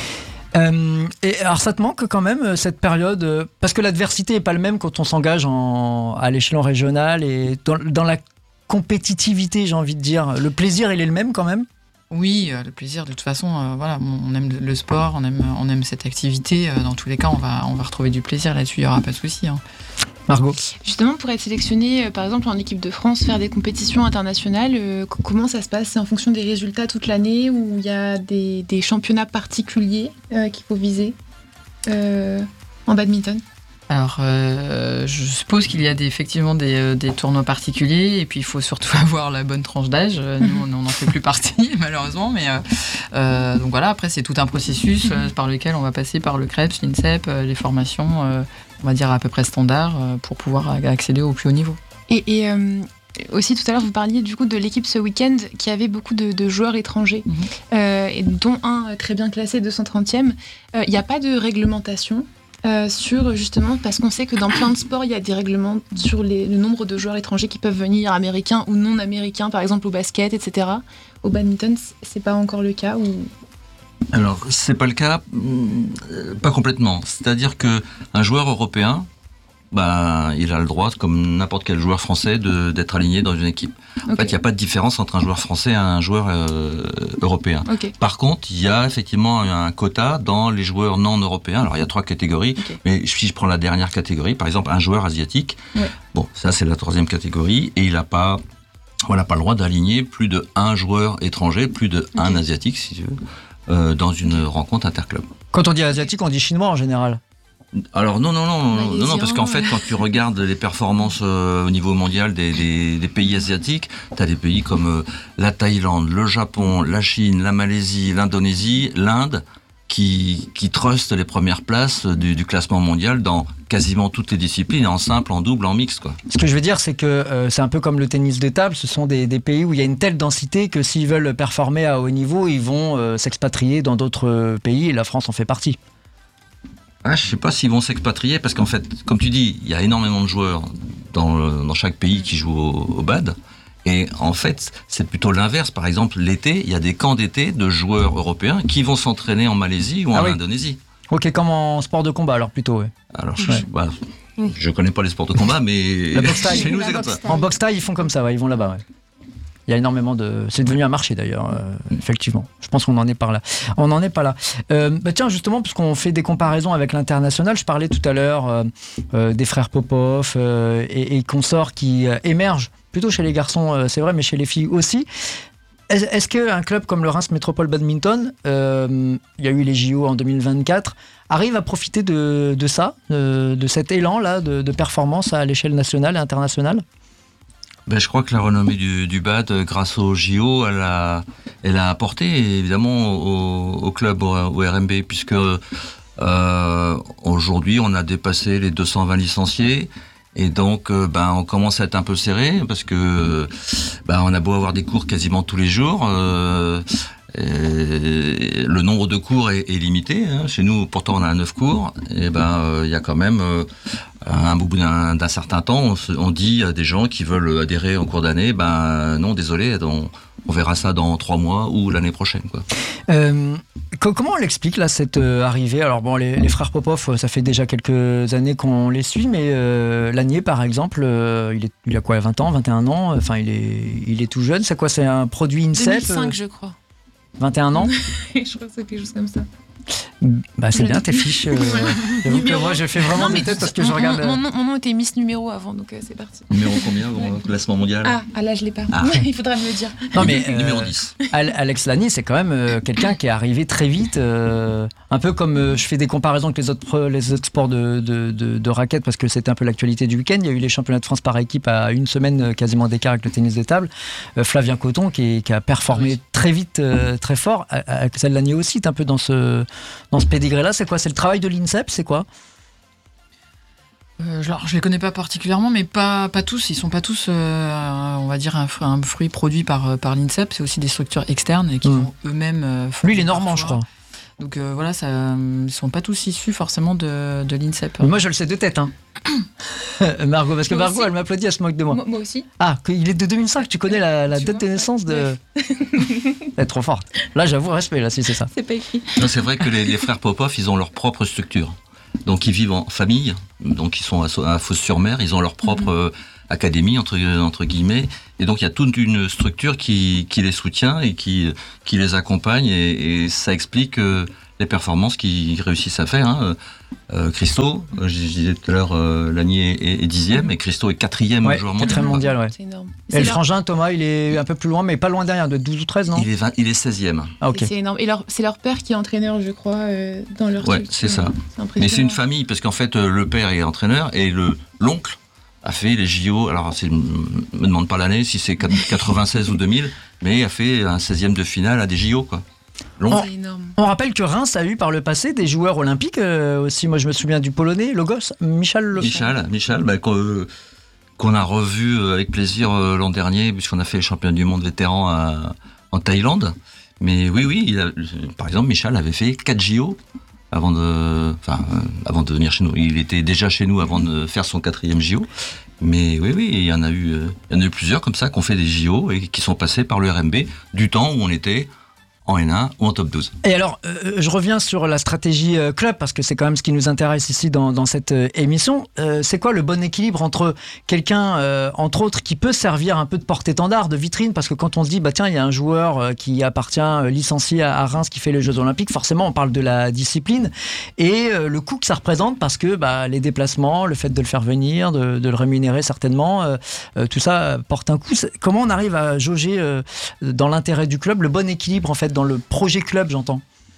Euh, et alors ça te manque quand même cette période euh, parce que l'adversité n'est pas le même quand on s'engage en, à l'échelon régional et dans, dans la compétitivité, j'ai envie de dire, le plaisir il est le même quand même. Oui, euh, le plaisir de toute façon, euh, voilà, on aime le sport, on aime, on aime cette activité, euh, dans tous les cas on va, on va retrouver du plaisir là-dessus, il n'y aura pas de souci. Hein. Margot. Justement, pour être sélectionné, euh, par exemple, en équipe de France, faire des compétitions internationales, euh, comment ça se passe ? C'est en fonction des résultats toute l'année ou il y a des, des championnats particuliers euh, qu'il faut viser euh, en badminton ? Alors, euh, je suppose qu'il y a des, effectivement des, euh, des tournois particuliers et puis il faut surtout avoir la bonne tranche d'âge. Nous, on n'en fait plus partie, malheureusement. Mais euh, euh, donc voilà, après, c'est tout un processus euh, par lequel on va passer par le CREPS, l'INSEP, euh, les formations, euh, on va dire à peu près standards, euh, pour pouvoir accéder au plus haut niveau. Et, et euh, aussi, tout à l'heure, vous parliez du coup de l'équipe ce week-end qui avait beaucoup de, de joueurs étrangers, mmh. euh, et dont un très bien classé, deux cent trentième. Il n'y a pas de réglementation Euh, sur justement, parce qu'on sait que dans plein de sports il y a des règlements sur les, le nombre de joueurs étrangers qui peuvent venir, américains ou non américains, par exemple au basket, et cetera. Au badminton, c'est pas encore le cas ou... Alors c'est pas le cas, pas complètement. C'est-à-dire que un joueur européen, bah, il a le droit, comme n'importe quel joueur français, de, d'être aligné dans une équipe. En okay. fait, il n'y a pas de différence entre un joueur français et un joueur euh, européen. Okay. Par contre, il y a effectivement un quota dans les joueurs non européens. Alors, il y a trois catégories, okay. mais si je prends la dernière catégorie, par exemple, un joueur asiatique, ouais. bon, ça c'est la troisième catégorie, et il n'a pas, voilà, pas le droit d'aligner plus de un joueur étranger, plus de okay. un asiatique, si tu veux, euh, dans une rencontre interclub. Quand on dit asiatique, on dit chinois en général. Alors non, non, non, non, non, non, parce qu'en fait, quand tu regardes les performances euh, au niveau mondial des, des, des pays asiatiques, tu as des pays comme euh, la Thaïlande, le Japon, la Chine, la Malaisie, l'Indonésie, l'Inde, qui, qui trustent les premières places du, du classement mondial dans quasiment toutes les disciplines, en simple, en double, en mixte, quoi. Ce que je veux dire, c'est que euh, c'est un peu comme le tennis de table, ce sont des, des pays où il y a une telle densité que s'ils veulent performer à haut niveau, ils vont euh, s'expatrier dans d'autres pays, et la France en fait partie. Ah, je ne sais pas s'ils vont s'expatrier, parce qu'en fait, comme tu dis, il y a énormément de joueurs dans, le, dans chaque pays qui jouent au, au bad. Et en fait, c'est plutôt l'inverse. Par exemple, l'été, il y a des camps d'été de joueurs européens qui vont s'entraîner en Malaisie ou en ah oui. Indonésie. Ok, comme en sport de combat, alors plutôt, oui. Alors, je ne bah, connais pas les sports de combat, mais la boxe taille. Chez nous, la c'est boxe comme ça. En boxe taille, ils font comme ça, ouais, ils vont là-bas, ouais. Il y a énormément de. C'est devenu un marché d'ailleurs, euh, effectivement. Je pense qu'on n'en est pas là. On n'en est pas là. Euh, bah tiens, justement, puisqu'on fait des comparaisons avec l'international, je parlais tout à l'heure euh, euh, des frères Popov euh, et, et consorts qui euh, émergent plutôt chez les garçons, euh, c'est vrai, mais chez les filles aussi. Est-ce, est-ce qu'un club comme le Reims Métropole Badminton, euh, il y a eu les J O en deux mille vingt-quatre, arrive à profiter de, de ça, de, de cet élan-là de, de performance à l'échelle nationale et internationale ? Ben, je crois que la renommée du, du B A D, grâce au J O, elle a, elle a apporté évidemment au, au club, au, au R M B, puisque euh, aujourd'hui on a dépassé les deux cent vingt licenciés. Et donc, euh, ben, on commence à être un peu serré parce que ben, on a beau avoir des cours quasiment tous les jours. Euh, Et le nombre de cours est, est limité. Hein. Chez nous, pourtant, on a neuf cours. Et ben, il euh, y a quand même, euh, un bout d'un, d'un certain temps, on, se, on dit à des gens qui veulent adhérer en cours d'année, ben non, désolé, on, on verra ça dans trois mois ou l'année prochaine, quoi. Euh, comment on l'explique là cette euh, arrivée ? Alors bon, les, les frères Popov, ça fait déjà quelques années qu'on les suit, mais euh, Lanier, par exemple, euh, il, est, il a quoi, vingt ans, vingt et un ans ? Enfin, il est, il est tout jeune. C'est quoi ? C'est un produit INSEP ? deux mille cinq, je crois. vingt et un ans. Je crois que c'est quelque chose comme ça. Bah, c'est bien tes fiches. Euh, j'avoue que moi, je fais vraiment non, mes têtes parce que je mon, regarde. Mon, mon, mon nom était Miss Numéro avant, donc euh, c'est parti. Numéro combien au classement mondial ? Ah, ah, là, je l'ai pas. Ah. Il faudra me le dire. Non, mais, euh, numéro dix. Alex Lanier, c'est quand même euh, quelqu'un qui est arrivé très vite. Euh, un peu comme euh, je fais des comparaisons avec les autres, les autres sports de, de, de, de raquettes parce que c'était un peu l'actualité du week-end. Il y a eu les championnats de France par équipe à une semaine quasiment d'écart avec le tennis de table. Euh, Flavien Coton qui, qui a performé très vite, euh, très fort. Alex Lanier aussi est un peu dans ce, dans ce pédigré-là. C'est quoi ? C'est le travail de l'INSEP, c'est quoi ? euh, genre, je les connais pas particulièrement, mais pas, pas tous. Ils sont pas tous, euh, on va dire, un, un fruit produit par, par l'INSEP. C'est aussi des structures externes et qui mmh. vont eux-mêmes. Euh, Lui, il est normand, je crois. Donc euh, voilà, ça, ils sont pas tous issus forcément de, de l'INSEP. Mais moi, je le sais de tête, hein. Margot, parce que moi Margot, aussi. Elle m'applaudit, elle se moque de moi. Moi, moi aussi. Ah, il est de deux mille cinq, tu connais la, la date de naissance de. Elle est trop forte. Là, j'avoue, respect, là, si c'est ça. C'est pas écrit. Non, c'est vrai que les, les frères Popov, ils ont leur propre structure. Donc, ils vivent en famille, donc ils sont à, à Fos-sur-Mer, ils ont leur propre mm-hmm. euh, académie, entre, entre guillemets. Et donc, il y a toute une structure qui, qui les soutient et qui, qui les accompagne. Et, et ça explique euh, les performances qu'ils réussissent à faire. Hein. Euh, Christo, je, je disais tout à l'heure, euh, Lanier est, est dixième et Christo est quatrième ouais, joueur mondial. Quatrième mondial, ouais. C'est énorme. Et c'est le leur... frangin, Thomas, il est un peu plus loin, mais pas loin derrière, de douze ou treize, non ? Il est, vingt, il est seizième. Ah, ok. C'est, c'est énorme. Et leur, c'est leur père qui est entraîneur, je crois, euh, dans leur ouais, structure. c'est ça. C'est mais c'est une famille, parce qu'en fait, le père est entraîneur et le, l'oncle a fait les J O, alors je ne me demande pas l'année, si c'est quatre-vingt-seize ou deux mille, mais a fait un seizième de finale à des J O, quoi. On, on rappelle que Reims a eu par le passé des joueurs olympiques euh, aussi. Moi, je me souviens du Polonais, Logos, Michal Logos. Michal, Michal bah, qu'on, euh, qu'on a revu avec plaisir euh, l'an dernier, puisqu'on a fait les championnats du monde vétérans à, en Thaïlande. Mais oui, oui, il a, par exemple, Michal avait fait quatre J O avant de, enfin, euh, avant de venir chez nous. Il était déjà chez nous avant de faire son quatrième J O. Mais oui, oui, il y en a eu, euh, il y en a eu plusieurs comme ça qui ont fait des J O et qui sont passés par le R M B du temps où on était en N un ou en top douze. Et alors, euh, je reviens sur la stratégie euh, club, parce que c'est quand même ce qui nous intéresse ici dans, dans cette euh, émission. Euh, c'est quoi le bon équilibre entre quelqu'un, euh, entre autres, qui peut servir un peu de porte-étendard, de vitrine, parce que quand on se dit, bah tiens, il y a un joueur euh, qui appartient, euh, licencié à, à Reims, qui fait les Jeux Olympiques, forcément, on parle de la discipline, et euh, le coût que ça représente, parce que bah, les déplacements, le fait de le faire venir, de, de le rémunérer certainement, euh, euh, tout ça porte un coût. Comment on arrive à jauger, euh, dans l'intérêt du club, le bon équilibre, en fait, dans le projet club, j'entends.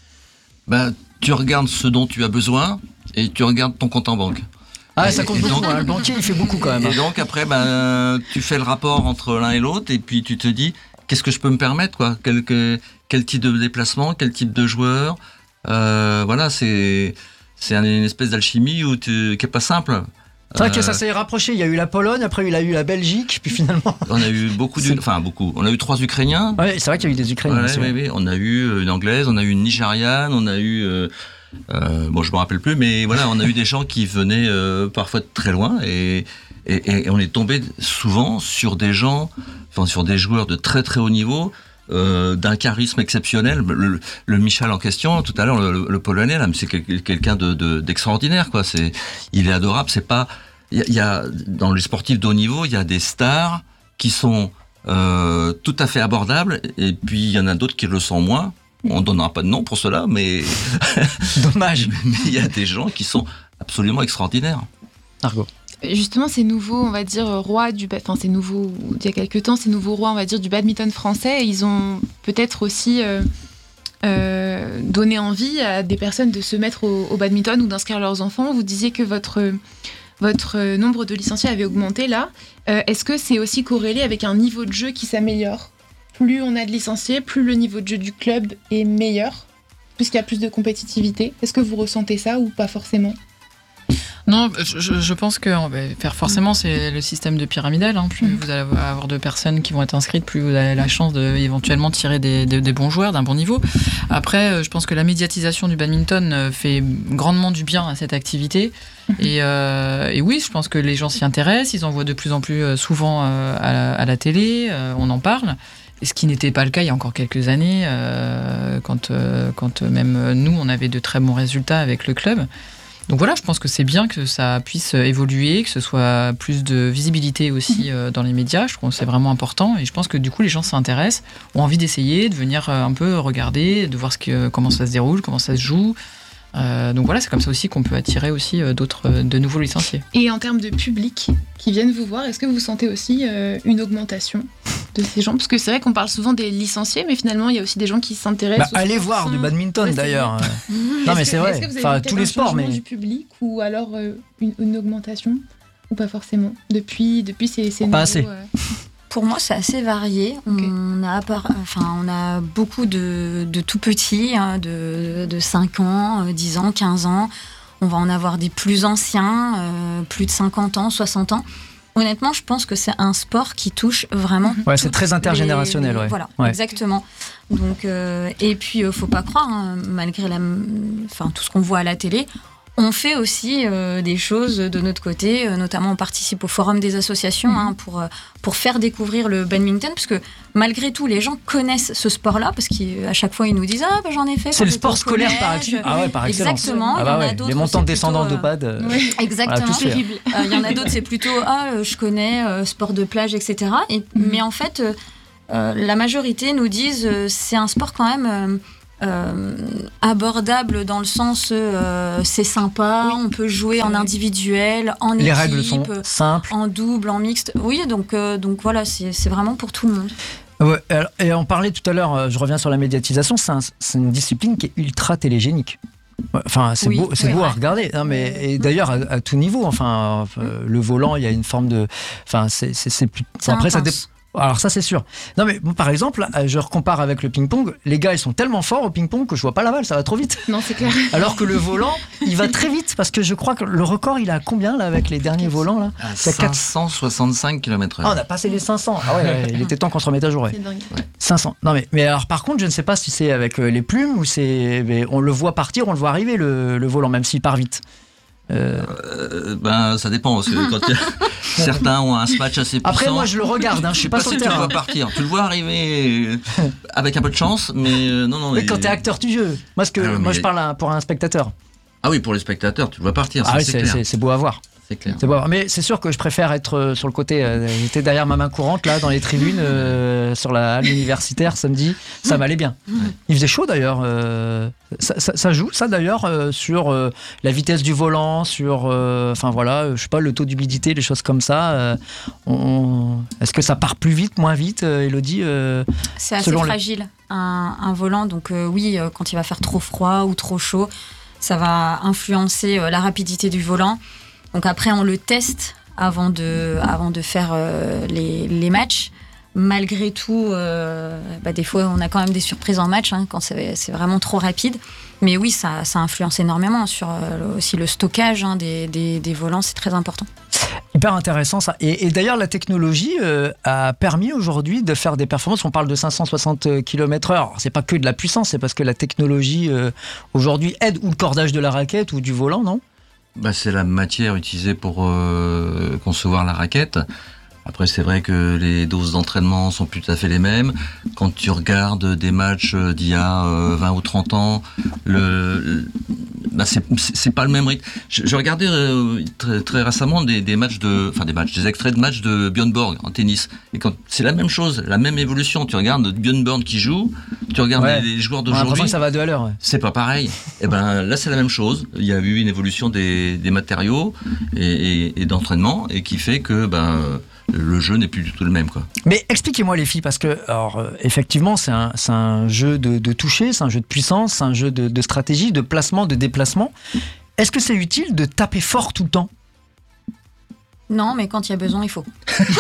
Ben, tu regardes ce dont tu as besoin et tu regardes ton compte en banque. Ah, et, ça compte beaucoup, donc, hein. Le banquier, il fait beaucoup quand même. Et donc après, ben, tu fais le rapport entre l'un et l'autre et puis tu te dis, qu'est-ce que je peux me permettre, quoi ? Quel, quel, quel type de déplacement, quel type de joueur ? euh, Voilà, c'est, c'est une espèce d'alchimie où tu, qui n'est pas simple. C'est vrai que ça s'est rapproché. Il y a eu la Pologne, après il a eu la Belgique, puis finalement. On a eu beaucoup, d'une... enfin beaucoup. On a eu trois Ukrainiens. Ouais, c'est vrai qu'il y a eu des Ukrainiens. Ouais, ouais, ouais. On a eu une Anglaise, on a eu une Nigériane, on a eu, euh, euh, bon, je me rappelle plus, mais voilà, on a eu des gens qui venaient euh, parfois de très loin, et, et, et on est tombé souvent sur des gens, enfin sur des joueurs de très très haut niveau. Euh, d'un charisme exceptionnel. Le, le Michal en question, tout à l'heure, le, le Polonais, là, c'est quelqu'un de, de, d'extraordinaire, quoi. C'est, il est adorable. C'est pas, il y, y a dans les sportifs de haut niveau, il y a des stars qui sont euh, tout à fait abordables. Et puis il y en a d'autres qui le sont moins. On ne donnera pas de nom pour cela, mais dommage. Mais il y a des gens qui sont absolument extraordinaires. Margot. Justement, ces nouveaux, on va dire, rois du... Enfin, ces nouveaux... Il y a quelques temps, ces nouveaux rois, on va dire, du badminton français, ils ont peut-être aussi euh, euh, donné envie à des personnes de se mettre au, au badminton ou d'inscrire leurs enfants. Vous disiez que votre, votre nombre de licenciés avait augmenté, là. Euh, est-ce que c'est aussi corrélé avec un niveau de jeu qui s'améliore ? Plus on a de licenciés, plus le niveau de jeu du club est meilleur, puisqu'il y a plus de compétitivité. Est-ce que vous ressentez ça ou pas forcément ? Non, je, je pense que faire forcément, c'est le système de pyramidal. Hein. Plus mmh. vous allez avoir de personnes qui vont être inscrites, plus vous avez la chance de éventuellement tirer des, des, des bons joueurs d'un bon niveau. Après, je pense que la médiatisation du badminton fait grandement du bien à cette activité. Mmh. Et, euh, et oui, je pense que les gens s'y intéressent. Ils en voient de plus en plus souvent à la, à la télé. On en parle. Et ce qui n'était pas le cas il y a encore quelques années, euh, quand, euh, quand même nous, on avait de très bons résultats avec le club. Donc voilà, je pense que c'est bien que ça puisse évoluer, que ce soit plus de visibilité aussi euh, dans les médias. Je trouve que c'est vraiment important et je pense que du coup les gens s'intéressent, ont envie d'essayer, de venir un peu regarder, de voir ce que, comment ça se déroule, comment ça se joue. Euh, donc voilà, c'est comme ça aussi qu'on peut attirer aussi d'autres, de nouveaux licenciés. Et en termes de public qui viennent vous voir, est-ce que vous sentez aussi euh, une augmentation de ces gens ? Parce que c'est vrai qu'on parle souvent des licenciés, mais finalement il y a aussi des gens qui s'intéressent. Bah, allez voir du badminton ouais, d'ailleurs. Non mais c'est vrai. Est-ce que vous avez enfin, vu tous les sports, mais du public ou alors euh, une, une augmentation ou pas forcément depuis depuis ces, ces pas nouveaux, assez. Euh... Pour moi, c'est assez varié. Okay. On a, enfin, on a beaucoup de, de tout petits, hein, de, de cinq ans, dix ans, quinze ans. On va en avoir des plus anciens, euh, plus de cinquante ans, soixante ans. Honnêtement, je pense que c'est un sport qui touche vraiment. Ouais, c'est très intergénérationnel. Les... Ouais. Voilà, ouais. exactement. Donc, euh, et puis, euh, faut pas croire, hein, malgré la, enfin, tout ce qu'on voit à la télé, on fait aussi euh, des choses de notre côté, euh, notamment on participe au forum des associations mmh. hein, pour, euh, pour faire découvrir le badminton, parce que malgré tout, les gens connaissent ce sport-là, parce qu'à chaque fois, ils nous disent « Ah, ben, j'en ai fait ». C'est le sport scolaire par, ah ouais, par excellence. Exactement. Ah bah ouais. Les montants descendants de pad. Euh, oui. Exactement. Voilà, terrible. Il euh, y en a d'autres, c'est plutôt « Ah, je connais, euh, sport de plage, et cetera » et, mmh. Mais en fait, euh, euh, la majorité nous disent euh, « C'est un sport quand même… Euh, Euh, abordable dans le sens euh, c'est sympa, oui. on peut jouer en individuel, en les équipe, règles sont simples, en double, en mixte. Oui, donc euh, donc voilà, c'est, c'est vraiment pour tout le monde. Ouais, et on parlait tout à l'heure, je reviens sur la médiatisation, c'est, un, c'est une discipline qui est ultra télégénique. Enfin, c'est oui, beau, c'est beau à regarder. Non, mais et d'ailleurs à, à tout niveau. Enfin, euh, le volant, il y a une forme de. Enfin, c'est c'est, c'est plus. C'est après, intense. ça dépend. Alors ça c'est sûr. Non mais bon, par exemple, je recompare avec le ping-pong. Les gars ils sont tellement forts au ping-pong que je vois pas la balle, ça va trop vite. Non c'est clair. Alors que le volant, il va très vite parce que je crois que le record il a combien là avec les derniers volants là ? À cinq cent soixante-cinq kilomètres heure. Ah, on a passé les cinq cents. Ah ouais, ouais il était temps qu'on se remette à jour. Ouais. C'est dingue. Ouais. cinq cents. Non mais mais alors par contre je ne sais pas si c'est avec les plumes ou c'est mais on le voit partir, on le voit arriver le, le volant même s'il part vite. Euh... Euh, ben ça dépend parce que quand y a... certains ont un smash assez puissant. Après moi je le regarde, hein, je suis pas sur le terrain. Tu le vois partir, tu le vois arriver avec un peu de chance, mais euh, non non. Mais mais... quand t'es acteur du jeu, moi ce que ah, moi je parle à, pour un spectateur. Ah oui pour les spectateurs, tu le vois partir. Ah ça, oui c'est, c'est, clair. c'est, c'est beau à voir. C'est clair. C'est beau à voir. Mais c'est sûr que je préfère être sur le côté. Euh, j'étais derrière ma main courante là dans les tribunes euh, sur la halle universitaire samedi. Ça m'allait bien. Ouais. Il faisait chaud d'ailleurs. Euh, ça, ça, ça joue ça d'ailleurs euh, sur euh, la vitesse du volant, sur enfin euh, voilà, je sais pas le taux d'humidité, les choses comme ça. Euh, on, est-ce que ça part plus vite, moins vite, euh, Elodie euh, C'est assez fragile les... un, un volant. Donc euh, oui, euh, quand il va faire trop froid ou trop chaud, ça va influencer euh, la rapidité du volant. Donc après, on le teste avant de, avant de faire euh, les, les matchs. Malgré tout, euh, bah des fois, on a quand même des surprises en match, hein, quand c'est, c'est vraiment trop rapide. Mais oui, ça, ça influence énormément sur euh, aussi le stockage hein, des, des, des volants, c'est très important. Hyper intéressant ça. Et, et d'ailleurs, la technologie euh, a permis aujourd'hui de faire des performances. On parle de cinq cent soixante kilomètres heure. Alors, c'est pas que de la puissance, c'est parce que la technologie euh, aujourd'hui aide ou le cordage de la raquette ou du volant, non ? Bah, c'est la matière utilisée pour euh, concevoir la raquette. Après, c'est vrai que les doses d'entraînement sont plus tout à fait les mêmes. Quand tu regardes des matchs d'il y a vingt ou trente ans, le, le bah c'est, c'est pas le même rythme. Je, je regardais euh, très, très récemment des, des matchs de, enfin des matchs, des extraits de matchs de Björn Borg en tennis. Et quand c'est la même chose, la même évolution. Tu regardes Björn Borg qui joue, tu regardes ouais. les, les joueurs d'aujourd'hui. On a l'impression que ça va à deux à l'heure. Ouais. C'est pas pareil. Et ben là, c'est la même chose. Il y a eu une évolution des, des matériaux et, et, et d'entraînement, et qui fait que ben le jeu n'est plus du tout le même, quoi. Mais expliquez-moi les filles, parce que alors, euh, effectivement c'est un, c'est un jeu de, de toucher, c'est un jeu de puissance, c'est un jeu de, de stratégie, de placement, de déplacement. Est-ce que c'est utile de taper fort tout le temps ? Non, mais quand il y a besoin, il faut.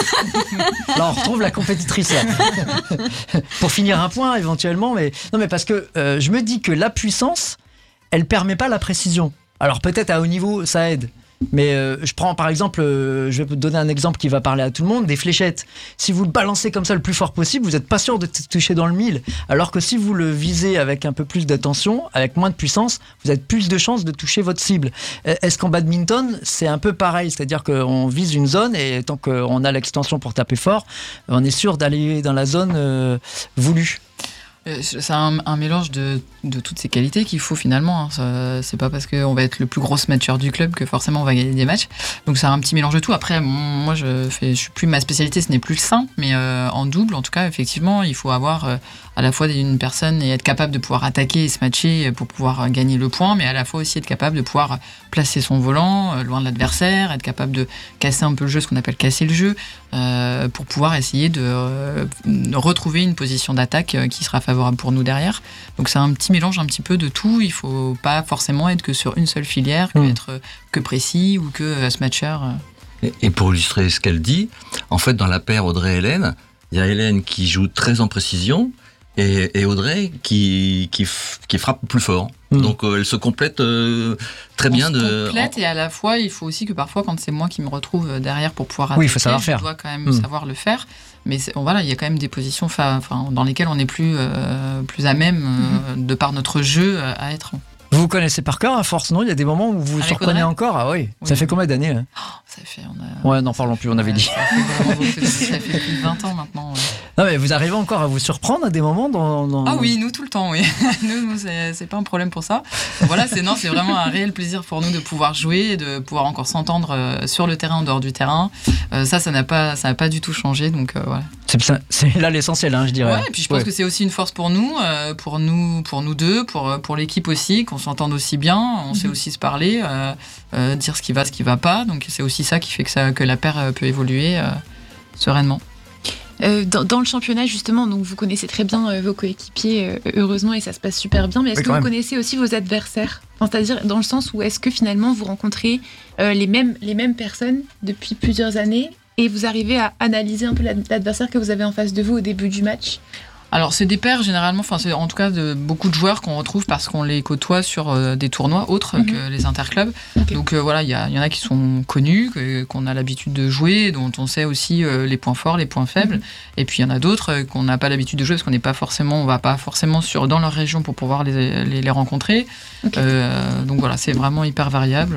Là, on retrouve la compétitrice là. Pour finir un point éventuellement, mais non, mais parce que euh, je me dis que la puissance, elle permet pas la précision. Alors peut-être à haut niveau, ça aide. Mais euh, je prends par exemple, euh, je vais vous donner un exemple qui va parler à tout le monde, des fléchettes. Si vous le balancez comme ça le plus fort possible, vous n'êtes pas sûr de t- toucher dans le mille. Alors que si vous le visez avec un peu plus d'attention, avec moins de puissance, vous avez plus de chances de toucher votre cible. Est-ce qu'en badminton, c'est un peu pareil ? C'est-à-dire qu'on vise une zone et tant qu'on a l'extension pour taper fort, on est sûr d'aller dans la zone euh, voulue. C'est un, un mélange de, de toutes ces qualités qu'il faut finalement. Hein. Ça, c'est pas parce qu'on va être le plus gros matcheur du club que forcément on va gagner des matchs. Donc c'est un petit mélange de tout. Après, moi je fais, je suis plus ma spécialité, ce n'est plus le simple, mais euh, en double, en tout cas, effectivement, il faut avoir euh, à la fois une personne et être capable de pouvoir attaquer et se matcher pour pouvoir gagner le point, mais à la fois aussi être capable de pouvoir placer son volant euh, loin de l'adversaire, être capable de casser un peu le jeu, ce qu'on appelle casser le jeu, euh, pour pouvoir essayer de euh, retrouver une position d'attaque euh, qui sera favorable pour nous derrière. Donc c'est un petit mélange un petit peu de tout. Il faut pas forcément être que sur une seule filière, que, mmh. être que précis ou que euh, smatcher. Et, et pour illustrer ce qu'elle dit, en fait dans la paire Audrey-Hélène, il y a Hélène qui joue très en précision et, et Audrey qui, qui, qui frappe plus fort. Mmh. Donc euh, elle se complète euh, très On bien. Se de complète, et à la fois il faut aussi que parfois quand c'est moi qui me retrouve derrière pour pouvoir attaquer, oui, il faut savoir je faire. dois quand même mmh. savoir le faire. Mais bon, voilà, il y a quand même des positions fa- dans lesquelles on est plus, euh, plus à même, euh, mmh. de par notre jeu, à être. Vous vous connaissez par cœur, à force, non ? Il y a des moments où vous vous surprenez encore. Ah oui, oui. Ça fait combien d'années hein ? oh, Ça fait, on a... Ouais, n'en parlons plus, on avait ouais, dit. Ça fait, beaucoup, ça fait plus de vingt ans maintenant. Ouais. Non mais vous arrivez encore à vous surprendre à des moments dans... dans... Ah oui, nous tout le temps, oui. nous, nous c'est, c'est pas un problème pour ça. Donc voilà, c'est, non, c'est vraiment un réel plaisir pour nous de pouvoir jouer, de pouvoir encore s'entendre euh, sur le terrain, en dehors du terrain. Euh, ça, ça n'a pas, ça n'a pas du tout changé, donc euh, voilà. C'est, ça, c'est là l'essentiel, hein, je dirais. Ouais, et puis je pense ouais. que c'est aussi une force pour nous, euh, pour nous, pour nous deux, pour, pour l'équipe aussi, qu'on s'entende aussi bien, on mm-hmm. sait aussi se parler, euh, euh, dire ce qui va, ce qui va pas. Donc c'est aussi ça qui fait que, ça, que la paire peut évoluer euh, sereinement. Euh, dans, dans le championnat justement, donc vous connaissez très bien euh, vos coéquipiers, euh, heureusement, et ça se passe super bien, mais est-ce oui, que vous même. connaissez aussi vos adversaires ? Enfin, c'est-à-dire dans le sens où est-ce que finalement vous rencontrez euh, les, mêmes, les mêmes personnes depuis plusieurs années et vous arrivez à analyser un peu l'adversaire que vous avez en face de vous au début du match ? Alors c'est des paires généralement, enfin c'est en tout cas de beaucoup de joueurs qu'on retrouve parce qu'on les côtoie sur euh, des tournois autres mm-hmm. que les interclubs. Okay. Donc euh, voilà, il y, y en a qui sont connus, que, qu'on a l'habitude de jouer, dont on sait aussi euh, les points forts, les points faibles. Mm-hmm. Et puis il y en a d'autres euh, qu'on n'a pas l'habitude de jouer parce qu'on n'est pas forcément, on va pas forcément sur dans leur région pour pouvoir les, les, les rencontrer. Okay. Euh, donc voilà, c'est vraiment hyper variable.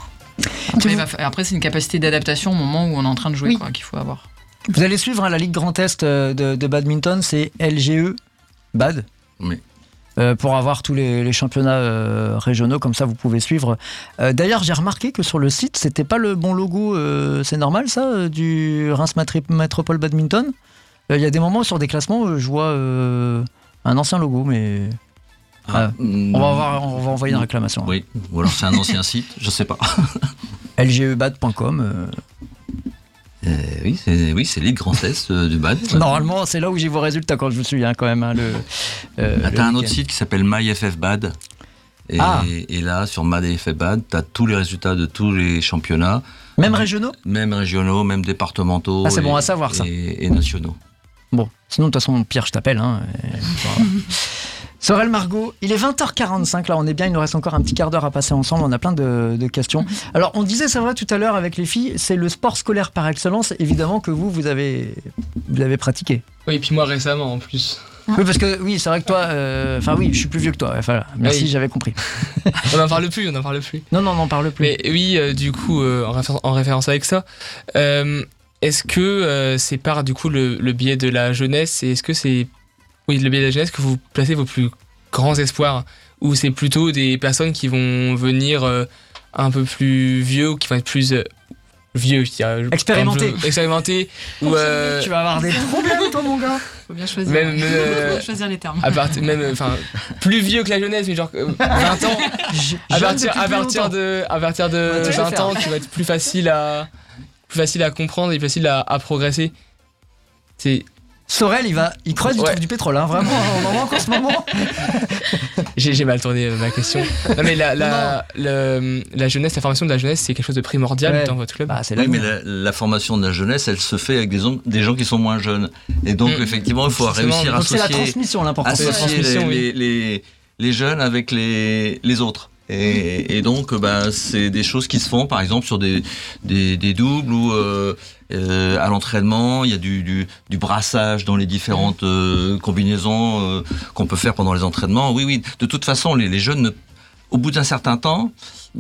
Après, va, après c'est une capacité d'adaptation au moment où on est en train de jouer oui. quoi, qu'il faut avoir. Vous allez suivre hein, la Ligue Grand Est de, de badminton, c'est L G E Bad. Oui. Euh, pour avoir tous les, les championnats euh, régionaux, comme ça vous pouvez suivre. Euh, d'ailleurs, j'ai remarqué que sur le site, c'était pas le bon logo. Euh, c'est normal ça, euh, du Reims Métropole Badminton. Il euh, y a des moments sur des classements, euh, je vois euh, un ancien logo, mais ah, euh, mmh, on va avoir, on va envoyer une réclamation. Oui. Ou alors c'est un ancien site, je sais pas. L G E bad point com. Euh, Euh, oui, c'est, oui, c'est Ligue Grand Est euh, du bad. Normalement, c'est là où j'ai vos résultats quand je me souviens quand même. Hein, le, euh, ah, t'as un autre site qui s'appelle MyFFBad. Et, ah. et là, sur MyFFBad, t'as tous les résultats de tous les championnats. Même régionaux ? Même régionaux, même départementaux. Ah, c'est et, bon à savoir ça. Et, et nationaux. Bon, sinon, de toute façon, Pierre, je t'appelle. Hein, et, Sorel Margot, il est vingt heures quarante-cinq, là on est bien, il nous reste encore un petit quart d'heure à passer ensemble, on a plein de, de questions. Alors on disait, c'est vrai tout à l'heure avec les filles, c'est le sport scolaire par excellence, évidemment que vous, vous avez, vous avez pratiqué. Oui, et puis moi récemment en plus. Oui, parce que oui, c'est vrai que toi, enfin euh, oui, je suis plus vieux que toi, enfin, merci, oui. J'avais compris. On n'en parle plus, on n'en parle plus. Non, non, on n'en parle plus. Mais oui, euh, du coup, euh, en, réfé- en référence avec ça, euh, est-ce que euh, c'est par du coup le, le biais de la jeunesse, et est-ce que c'est oui le biais de la jeunesse que vous placez vos plus grands espoirs, ou c'est plutôt des personnes qui vont venir euh, un peu plus vieux ou qui vont être plus euh, vieux, je dirais, expérimenté, expérimenté ou euh, tu vas avoir des problèmes toi mon gars. Faut bien choisir. Même, euh, Faut bien choisir les termes. À part, même enfin plus vieux que la jeunesse, mais genre euh, vingt ans. à partir à partir de à partir de ouais, vingt ans, qui va être plus facile à plus facile à comprendre et plus facile à, à progresser. C'est Sorel, il va, il creuse, il ouais. trouve du pétrole, hein, vraiment, on en manque en ce moment. j'ai, j'ai mal tourné euh, ma question. Non mais la, la, le, la jeunesse, la formation de la jeunesse, c'est quelque chose de primordial ouais. dans votre club. Bah, c'est oui, mais la, la formation de la jeunesse, elle se fait avec des, des gens qui sont moins jeunes. Et donc, mmh. effectivement, il faut réussir à associer, c'est la transmission, l'important. associer la transmission, les, oui. les, les, les jeunes avec les, les autres. Et, et donc, bah, c'est des choses qui se font, par exemple, sur des, des, des doubles ou euh, euh, à l'entraînement, il y a du, du, du brassage dans les différentes euh, combinaisons euh, qu'on peut faire pendant les entraînements. Oui, oui. De toute façon, les, les jeunes, ne, au bout d'un certain temps,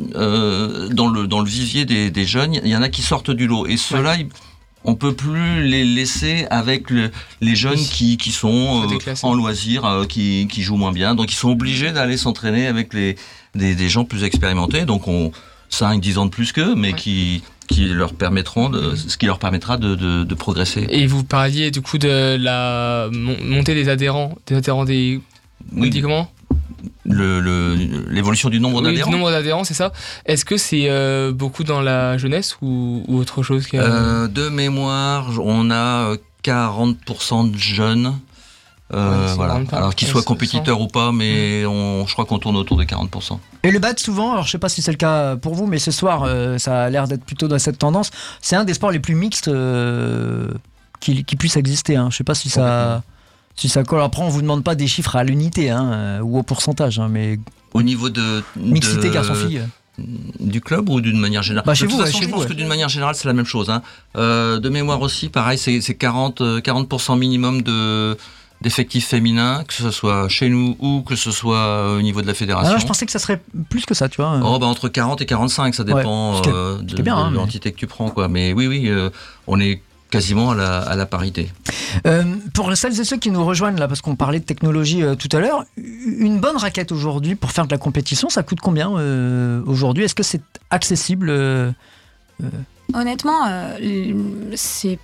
euh, dans le dans le vivier des, des jeunes, il y en a qui sortent du lot. Et ceux-là, ils, on peut plus les laisser avec le, les jeunes qui, qui sont euh, en loisir, euh, qui, qui jouent moins bien. Donc, ils sont obligés d'aller s'entraîner avec les Des, des gens plus expérimentés, donc on cinq dix ans de plus qu'eux, mais ouais. qui, qui leur permettront de, ce qui leur permettra de, de, de progresser. Et vous parliez du coup de la montée des adhérents, des adhérents des... Oui. On dit comment le, le, l'évolution du nombre oui, d'adhérents. Du nombre d'adhérents, c'est ça. Est-ce que c'est euh, beaucoup dans la jeunesse ou, ou autre chose qui a... euh, De mémoire, on a quarante pour cent de jeunes. Euh, ouais, voilà. Alors qu'ils soient compétiteurs ou pas, mais on, je crois qu'on tourne autour de quarante pour cent. Et le bad, souvent, alors je sais pas si c'est le cas pour vous, mais ce soir, euh, ça a l'air d'être plutôt dans cette tendance. C'est un des sports les plus mixtes euh, qui, qui puisse exister. Hein. Je sais pas si ça, si ça colle. Après, on vous demande pas des chiffres à l'unité hein, euh, ou au pourcentage, hein, mais au niveau de mixité de... garçon-fille. Du club ou d'une manière générale? Bah chez de vous, toute façon, chez je vous, pense ouais. que d'une manière générale, c'est la même chose. Hein. Euh, de mémoire aussi, pareil, c'est, c'est quarante pour cent minimum de d'effectifs féminins, que ce soit chez nous ou que ce soit au niveau de la fédération. Ah, je pensais que ça serait plus que ça, tu vois. Oh, bah, entre quarante et quarante-cinq, ça dépend ouais, euh, de, bien, de, hein, de l'entité mais... que tu prends, quoi. Mais oui, oui, euh, on est quasiment à la, à la parité. Euh, pour celles et ceux qui nous rejoignent là, parce qu'on parlait de technologie euh, tout à l'heure, une bonne raquette aujourd'hui pour faire de la compétition, ça coûte combien euh, aujourd'hui? Est-ce que c'est accessible euh, euh... Honnêtement, euh, c'est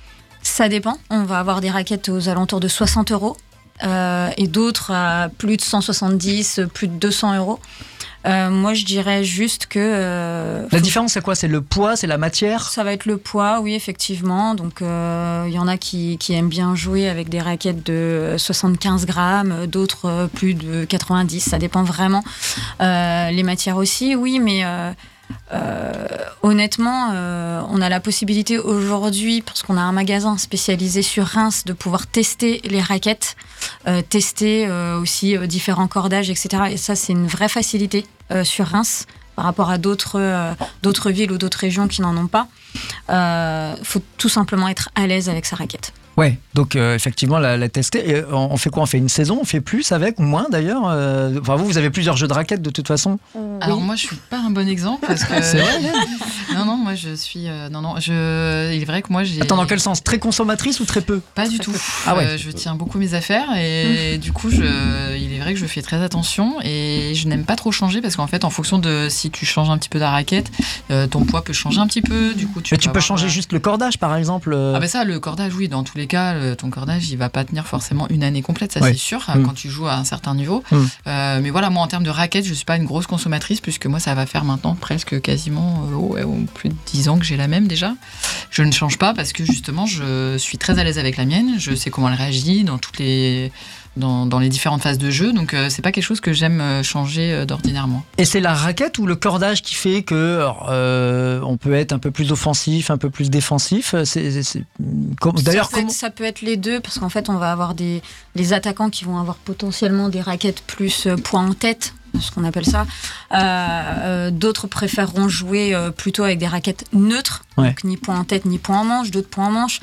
ça dépend. On va avoir des raquettes aux alentours de soixante euros euh, et d'autres à plus de cent soixante-dix, plus de deux cents euros. Euh, moi, je dirais juste que... Euh, la différence, c'est quoi? C'est le poids, c'est la matière? Ça va être le poids, oui, effectivement. Donc, il euh, y en a qui, qui aiment bien jouer avec des raquettes de soixante-quinze grammes, d'autres plus de quatre-vingt-dix. Ça dépend vraiment. Euh, les matières aussi, oui, mais... Euh, Euh, honnêtement, euh, on a la possibilité aujourd'hui, parce qu'on a un magasin spécialisé sur Reims, de pouvoir tester les raquettes, euh, tester euh, aussi euh, différents cordages, et cetera. Et ça, c'est une vraie facilité euh, sur Reims par rapport à d'autres, euh, d'autres villes ou d'autres régions qui n'en ont pas. Il euh, faut tout simplement être à l'aise avec sa raquette. Ouais, donc euh, effectivement, la, la tester. Et on, on fait quoi? On fait une saison? On fait plus avec ou moins d'ailleurs euh, Enfin, vous, vous avez plusieurs jeux de raquettes de toute façon. Alors oui. Moi, je suis pas un bon exemple parce que. C'est vrai. Non, non, moi je suis. Euh, non, non, je. Il est vrai que moi j'ai. Attends, dans quel sens? Très consommatrice ou très peu? Pas du tout. Ah ouais. Euh, je tiens beaucoup mes affaires et mmh. du coup, je. Il est vrai que je fais très attention et je n'aime pas trop changer parce qu'en fait, en fonction de si tu changes un petit peu ta raquette, euh, ton poids peut changer un petit peu. Du coup, tu. Mais tu peux changer euh... juste le cordage, par exemple. Euh... Ah ben ça, le cordage, oui, dans tous les cas, le, ton cordage, il va pas tenir forcément une année complète, ça ouais. c'est sûr, mmh. quand tu joues à un certain niveau. Mmh. Euh, mais voilà, moi en termes de raquettes, je suis pas une grosse consommatrice puisque moi ça va faire maintenant presque quasiment euh, oh, ouais, oh, plus de dix ans que j'ai la même déjà. Je ne change pas parce que justement je suis très à l'aise avec la mienne, je sais comment elle réagit dans toutes les dans, dans les différentes phases de jeu, donc euh, c'est pas quelque chose que j'aime changer euh, d'ordinairement. Et c'est la raquette ou le cordage qui fait que alors, euh, on peut être un peu plus offensif, un peu plus défensif? C'est, c'est, c'est... Comme... D'ailleurs, ça, peut comment... être, ça peut être les deux parce qu'en fait on va avoir des les attaquants qui vont avoir potentiellement des raquettes plus euh, poing en tête, ce qu'on appelle ça. Euh, euh, d'autres préféreront jouer euh, plutôt avec des raquettes neutres, ouais. donc ni point en tête ni point en manche, d'autres points en manche.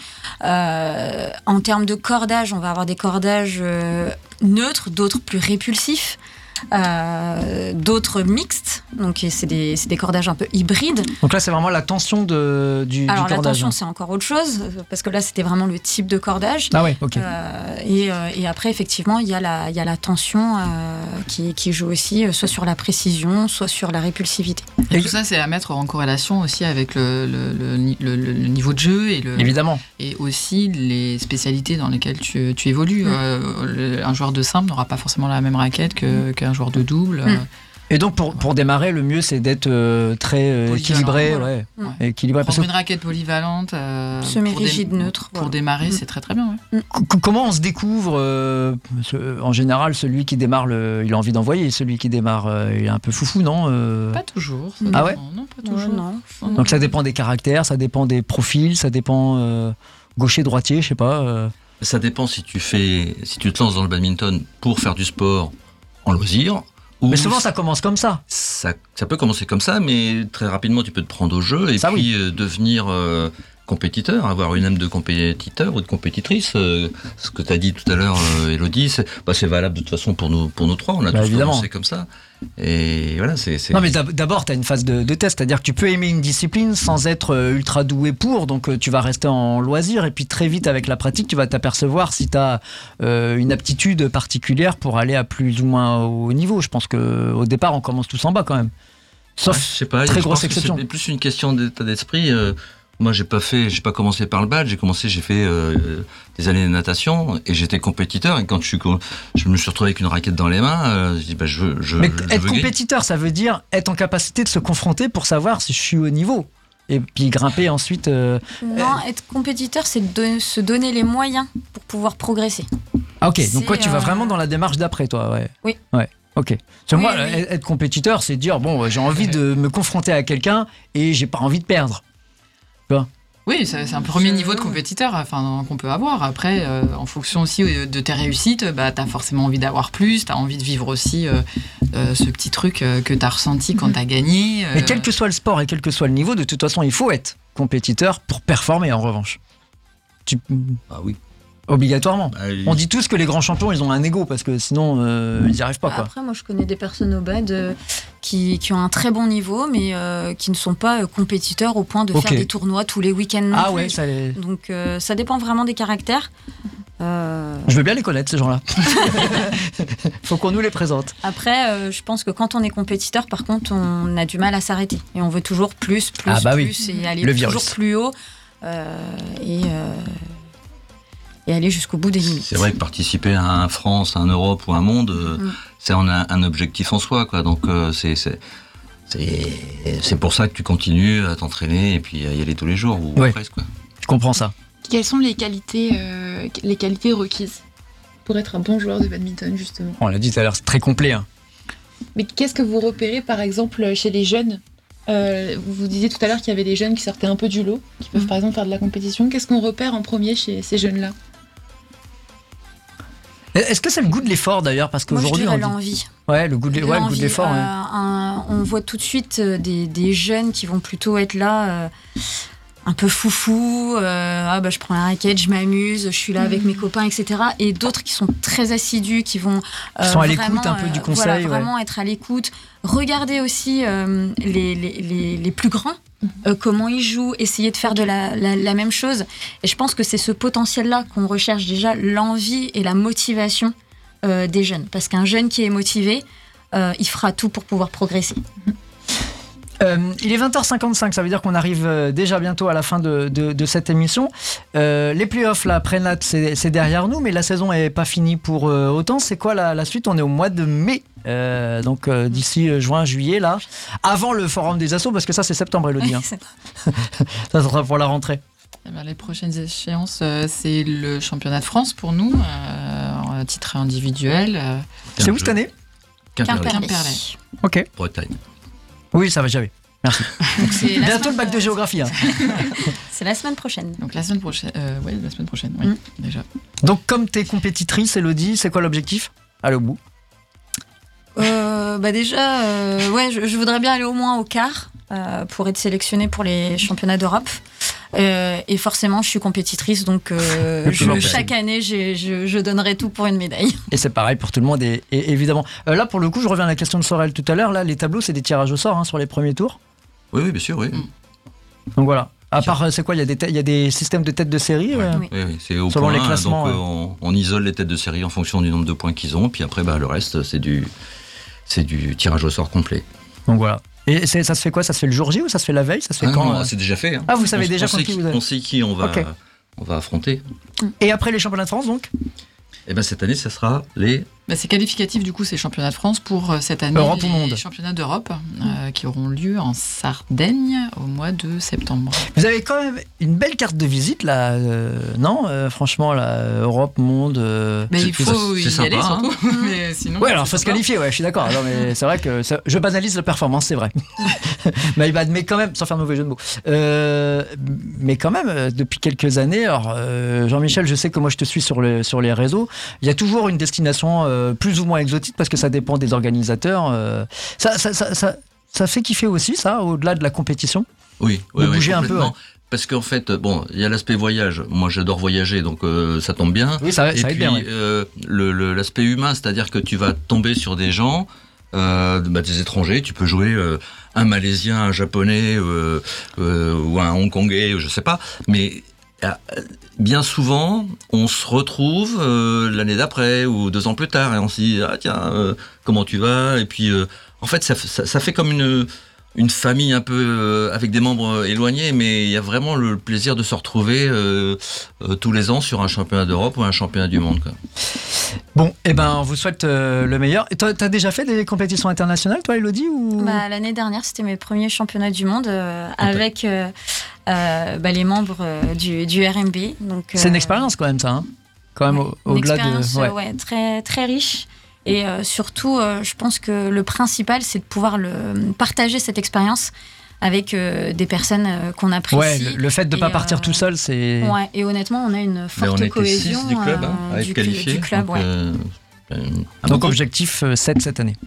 Euh, en termes de cordage, on va avoir des cordages euh, neutres, d'autres plus répulsifs. Euh, d'autres mixtes, donc c'est des, c'est des cordages un peu hybrides. Donc là, c'est vraiment la tension de, du, Alors, du cordage. la tension, c'est encore autre chose, parce que là, c'était vraiment le type de cordage. Ah ouais, ok. Euh, et, euh, et après, effectivement, il y a la, il y a la tension euh, qui, qui joue aussi, soit sur la précision, soit sur la répulsivité. Et tout ça, c'est à mettre en corrélation aussi avec le, le, le, le, le niveau de jeu et, le, Évidemment. et aussi les spécialités dans lesquelles tu, tu évolues. Mmh. Euh, un joueur de simple n'aura pas forcément la même raquette que, mmh. qu'un joueur de double. Mmh. Et donc pour, pour démarrer, le mieux c'est d'être euh, très euh, équilibré, voilà. ouais. Ouais. équilibré. Prendre une raquette polyvalente, euh, semi-rigide, dé- neutre. Pour voilà. démarrer, mmh. c'est très très bien. Ouais. C- comment on se découvre euh, ce, en général, celui qui démarre, le, il a envie d'envoyer, celui qui démarre, euh, il est un peu foufou, non euh... Pas toujours. Ça ah ouais. Non, pas toujours. Ouais, non. Donc ça dépend des caractères, ça dépend des profils, ça dépend euh, gaucher, droitier, je sais pas. Euh... Ça dépend si tu fais, si tu te lances dans le badminton pour faire du sport en loisir. Ou mais souvent ça commence comme ça. ça. Ça peut commencer comme ça, mais très rapidement tu peux te prendre au jeu et ça, puis oui. euh, devenir euh, compétiteur, avoir une âme de compétiteur ou de compétitrice. Euh, ce que tu as dit tout à l'heure, euh, Élodie, c'est, bah, c'est valable de toute façon pour nous, pour nous trois. On a bah, tous évidemment. commencé comme ça. Et voilà, c'est, c'est... Non, mais d'abord, tu as une phase de, de test, c'est-à-dire que tu peux aimer une discipline sans être ultra doué pour, donc tu vas rester en loisir, et puis très vite, avec la pratique, tu vas t'apercevoir si tu as euh, une aptitude particulière pour aller à plus ou moins haut niveau. Je pense qu'au départ, on commence tous en bas quand même. Sauf ouais, je sais pas, très je grosse pense exception. Que c'est plus une question d'état d'esprit. Euh, moi, j'ai pas fait, j'ai pas commencé par le bad, j'ai commencé, j'ai fait euh, des années de natation et j'étais compétiteur. Et quand je suis, je me suis retrouvé avec une raquette dans les mains, euh, je dis bah je veux, je, mais je être veux compétiteur, gagner. Ça veut dire être en capacité de se confronter pour savoir si je suis au niveau. Et puis grimper ensuite. Euh, non, euh... être compétiteur, c'est de se donner les moyens pour pouvoir progresser. Ah ok, c'est donc quoi, tu vas euh... vraiment dans la démarche d'après, toi, ouais. Oui. Ouais. Ok. Parce oui, moi, oui. être compétiteur, c'est dire bon, j'ai envie de me confronter à quelqu'un et j'ai pas envie de perdre. Tu vois ? Oui, c'est, c'est un premier niveau de compétiteur enfin, qu'on peut avoir. Après, euh, en fonction aussi de tes réussites, bah, tu as forcément envie d'avoir plus, tu as envie de vivre aussi euh, euh, ce petit truc euh, que tu as ressenti quand tu as gagné. Euh... Mais quel que soit le sport et quel que soit le niveau, de toute façon, il faut être compétiteur pour performer, en revanche. Tu... Ah oui. Obligatoirement. Bah, il... On dit tous que les grands champions, ils ont un ego, parce que sinon, euh, ils n'y arrivent pas. Quoi. Après, moi, je connais des personnes au bad euh, qui, qui ont un très bon niveau, mais euh, qui ne sont pas euh, compétiteurs au point de okay. faire des tournois tous les week-ends non ah plus. Ouais, ça les... Donc, euh, ça dépend vraiment des caractères. Euh... Je veux bien les connaître, ces gens-là. Faut qu'on nous les présente. Après, euh, je pense que quand on est compétiteur, par contre, on a du mal à s'arrêter. Et on veut toujours plus, plus, ah bah plus, oui. et aller le toujours virus. plus haut. Euh, et... Euh... et aller jusqu'au bout des limites. C'est vrai que participer à un France, un Europe ou un monde, mm. c'est un, un objectif en soi, quoi. Donc euh, c'est, c'est, c'est, c'est pour ça que tu continues à t'entraîner et puis à y aller tous les jours, ou ouais. presque. Quoi. Je comprends ça. Quelles sont les qualités, euh, les qualités requises pour être un bon joueur de badminton, justement ? On l'a dit tout à l'heure, c'est très complet. Hein. Mais qu'est-ce que vous repérez, par exemple, chez les jeunes ? Euh, vous disiez tout à l'heure qu'il y avait des jeunes qui sortaient un peu du lot, qui peuvent mm. par exemple faire de la compétition. Qu'est-ce qu'on repère en premier chez ces jeunes-là ? Est-ce que c'est le goût de l'effort d'ailleurs ? Parce qu'aujourd'hui, Moi, je dirais on dit... l'envie. Ouais, le goût de, ouais, le goût de l'effort. Euh, ouais. un, on voit tout de suite des, des jeunes qui vont plutôt être là, euh, un peu foufou. Euh, ah bah je prends la raquette, je m'amuse, je suis là avec mes copains, et cetera. Et d'autres qui sont très assidus, qui vont euh, qui sont à l'écoute un peu du conseil, voilà, ouais. vraiment être à l'écoute. Regarder aussi euh, les, les, les, les plus grands. Euh, comment ils jouent, essayer de faire de la, la, la même chose. Et je pense que c'est ce potentiel-là qu'on recherche déjà, l'envie et la motivation euh, des jeunes. Parce qu'un jeune qui est motivé, euh, il fera tout pour pouvoir progresser. Euh, il est vingt heures cinquante-cinq, ça veut dire qu'on arrive déjà bientôt à la fin de, de, de cette émission. Euh, les playoffs, là, Prénat, c'est, c'est derrière nous, mais la saison n'est pas finie pour euh, autant. C'est quoi la, la suite ? On est au mois de mai. Euh, donc euh, d'ici euh, juin, juillet, là, avant le forum des assos, parce que ça c'est septembre, Élodie. Hein. Ça sera pour la rentrée. Eh bien, les prochaines échéances, euh, c'est le championnat de France pour nous, euh, à titre individuel. Euh, c'est où cette année ? Quimperlé. Quimperlé. Ok. Bretagne. Oui, ça va, j'avais. Merci. C'est bientôt le bac de géographie. Hein. C'est la semaine prochaine. Donc la semaine prochaine, euh, oui, la semaine prochaine, oui, mm. déjà. Donc comme t'es compétitrice, Élodie, c'est quoi l'objectif ? Aller au bout. Euh, bah déjà, euh, ouais, je, je voudrais bien aller au moins au quart euh, pour être sélectionnée pour les championnats d'Europe. Euh, et forcément, je suis compétitrice, donc euh, je, chaque année, j'ai, je, je donnerai tout pour une médaille. Et c'est pareil pour tout le monde, et, et évidemment. Euh, là, pour le coup, je reviens à la question de Sorel tout à l'heure. Là, les tableaux, c'est des tirages au sort hein, sur les premiers tours. Oui, oui, bien sûr, oui. Donc voilà. À part, c'est quoi, il y, t- y a des systèmes de têtes de série ouais. euh, oui. oui, oui, c'est au selon point, les classements. Donc, ouais. on, on isole les têtes de série en fonction du nombre de points qu'ils ont, puis après, bah, le reste, c'est du, c'est du tirage au sort complet. Donc voilà. Et c'est, ça se fait quoi? Ça se fait le jour J ou ça se fait la veille? Ça se fait ah quand non, euh... c'est déjà fait. Hein. Ah, vous savez on, déjà on contre qui qui, vous avez... On sait qui on va, okay. on va affronter. Et après les championnats de France, donc? Eh ben cette année, ça sera les... Bah, c'est qualificatif, du coup, ces championnats de France pour euh, cette année. Europe les ou monde. Les championnats d'Europe euh, qui auront lieu en Sardaigne au mois de septembre. Vous avez quand même une belle carte de visite, là, euh, non euh, franchement, là, Europe, monde... Euh... Mais il faut y sympa, aller, hein. surtout. mais sinon, ouais, alors il faut se qualifier, ouais, je suis d'accord. Non, mais c'est vrai que ça, je banalise la performance, c'est vrai. mais, mais quand même, sans faire de mauvais jeu de mots. Euh, mais quand même, depuis quelques années, alors, euh, Jean-Michel, je sais que moi je te suis sur, le, sur les réseaux, il y a toujours une destination... Euh, plus ou moins exotique parce que ça dépend des organisateurs. Euh, ça, ça, ça, ça, ça fait kiffer aussi, ça, au-delà de la compétition. Oui, de oui, bouger oui, un peu. Ouais. Parce qu'en fait, bon, il y a l'aspect voyage. Moi, j'adore voyager, donc euh, ça tombe bien. Oui, ça, Et ça puis, aide bien. Ouais. Euh, le, le, l'aspect humain, c'est-à-dire que tu vas tomber sur des gens, euh, bah, des étrangers. Tu peux jouer euh, un Malaisien, un Japonais euh, euh, ou un Hongkongais, je sais pas, mais bien souvent, on se retrouve euh, l'année d'après ou deux ans plus tard et on se dit ah tiens euh, comment tu vas et puis euh, en fait ça, ça, ça fait comme une une famille un peu euh, avec des membres éloignés, mais il y a vraiment le plaisir de se retrouver euh, euh, tous les ans sur un championnat d'Europe ou un championnat du monde, quoi. Bon, et eh ben on vous souhaite euh, le meilleur. Et toi, t'as déjà fait des compétitions internationales, toi, Elodie ou... bah, l'année dernière, c'était mes premiers championnats du monde euh, avec euh, euh, bah, les membres euh, du, du R M B. Donc, euh, c'est une expérience quand même, ça. Hein quand même, ouais, au, au-delà une expérience, de. Ouais. Euh, ouais, très, très riche. Et euh, surtout, euh, je pense que le principal, c'est de pouvoir le, partager cette expérience avec euh, des personnes euh, qu'on apprécie. Ouais, le, le fait de ne pas et, partir euh, tout seul, c'est... Ouais, et honnêtement, on a une forte on cohésion six du club, hein, euh, à être du, qualifié, du club. donc, Ouais. euh, euh, donc objectif euh, sept cette année.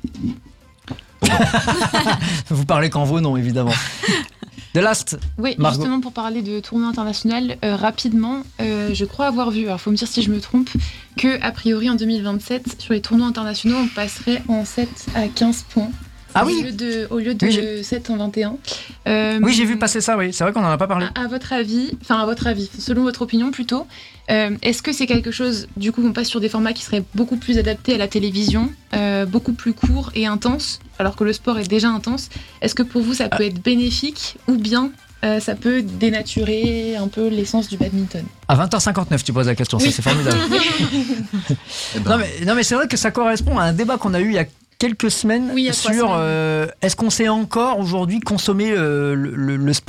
Vous parlez qu'en vos noms, évidemment. The Last. Oui, Margot. Justement pour parler de tournoi international, euh, rapidement, euh, je crois avoir vu, alors il faut me dire si je me trompe, que a priori en deux mille vingt-sept, sur les tournois internationaux, on passerait en sept à quinze points. Ah au oui lieu de, Au lieu de oui, sept en vingt et un. Euh, oui, j'ai vu passer ça, oui. C'est vrai qu'on n'en a pas parlé. À, à votre avis, enfin à votre avis, selon votre opinion plutôt, euh, est-ce que c'est quelque chose, du coup, on passe sur des formats qui seraient beaucoup plus adaptés à la télévision, euh, beaucoup plus courts et intenses, alors que le sport est déjà intense. Est-ce que pour vous, ça peut être bénéfique ou bien euh, ça peut dénaturer un peu l'essence du badminton? À vingt heures cinquanteneuf, tu poses la question, oui. Ça c'est formidable. eh ben. non, mais, non mais c'est vrai que ça correspond à un débat qu'on a eu il y a quelques semaines oui, sur euh, est-ce qu'on sait encore aujourd'hui consommer euh, le, le, le sport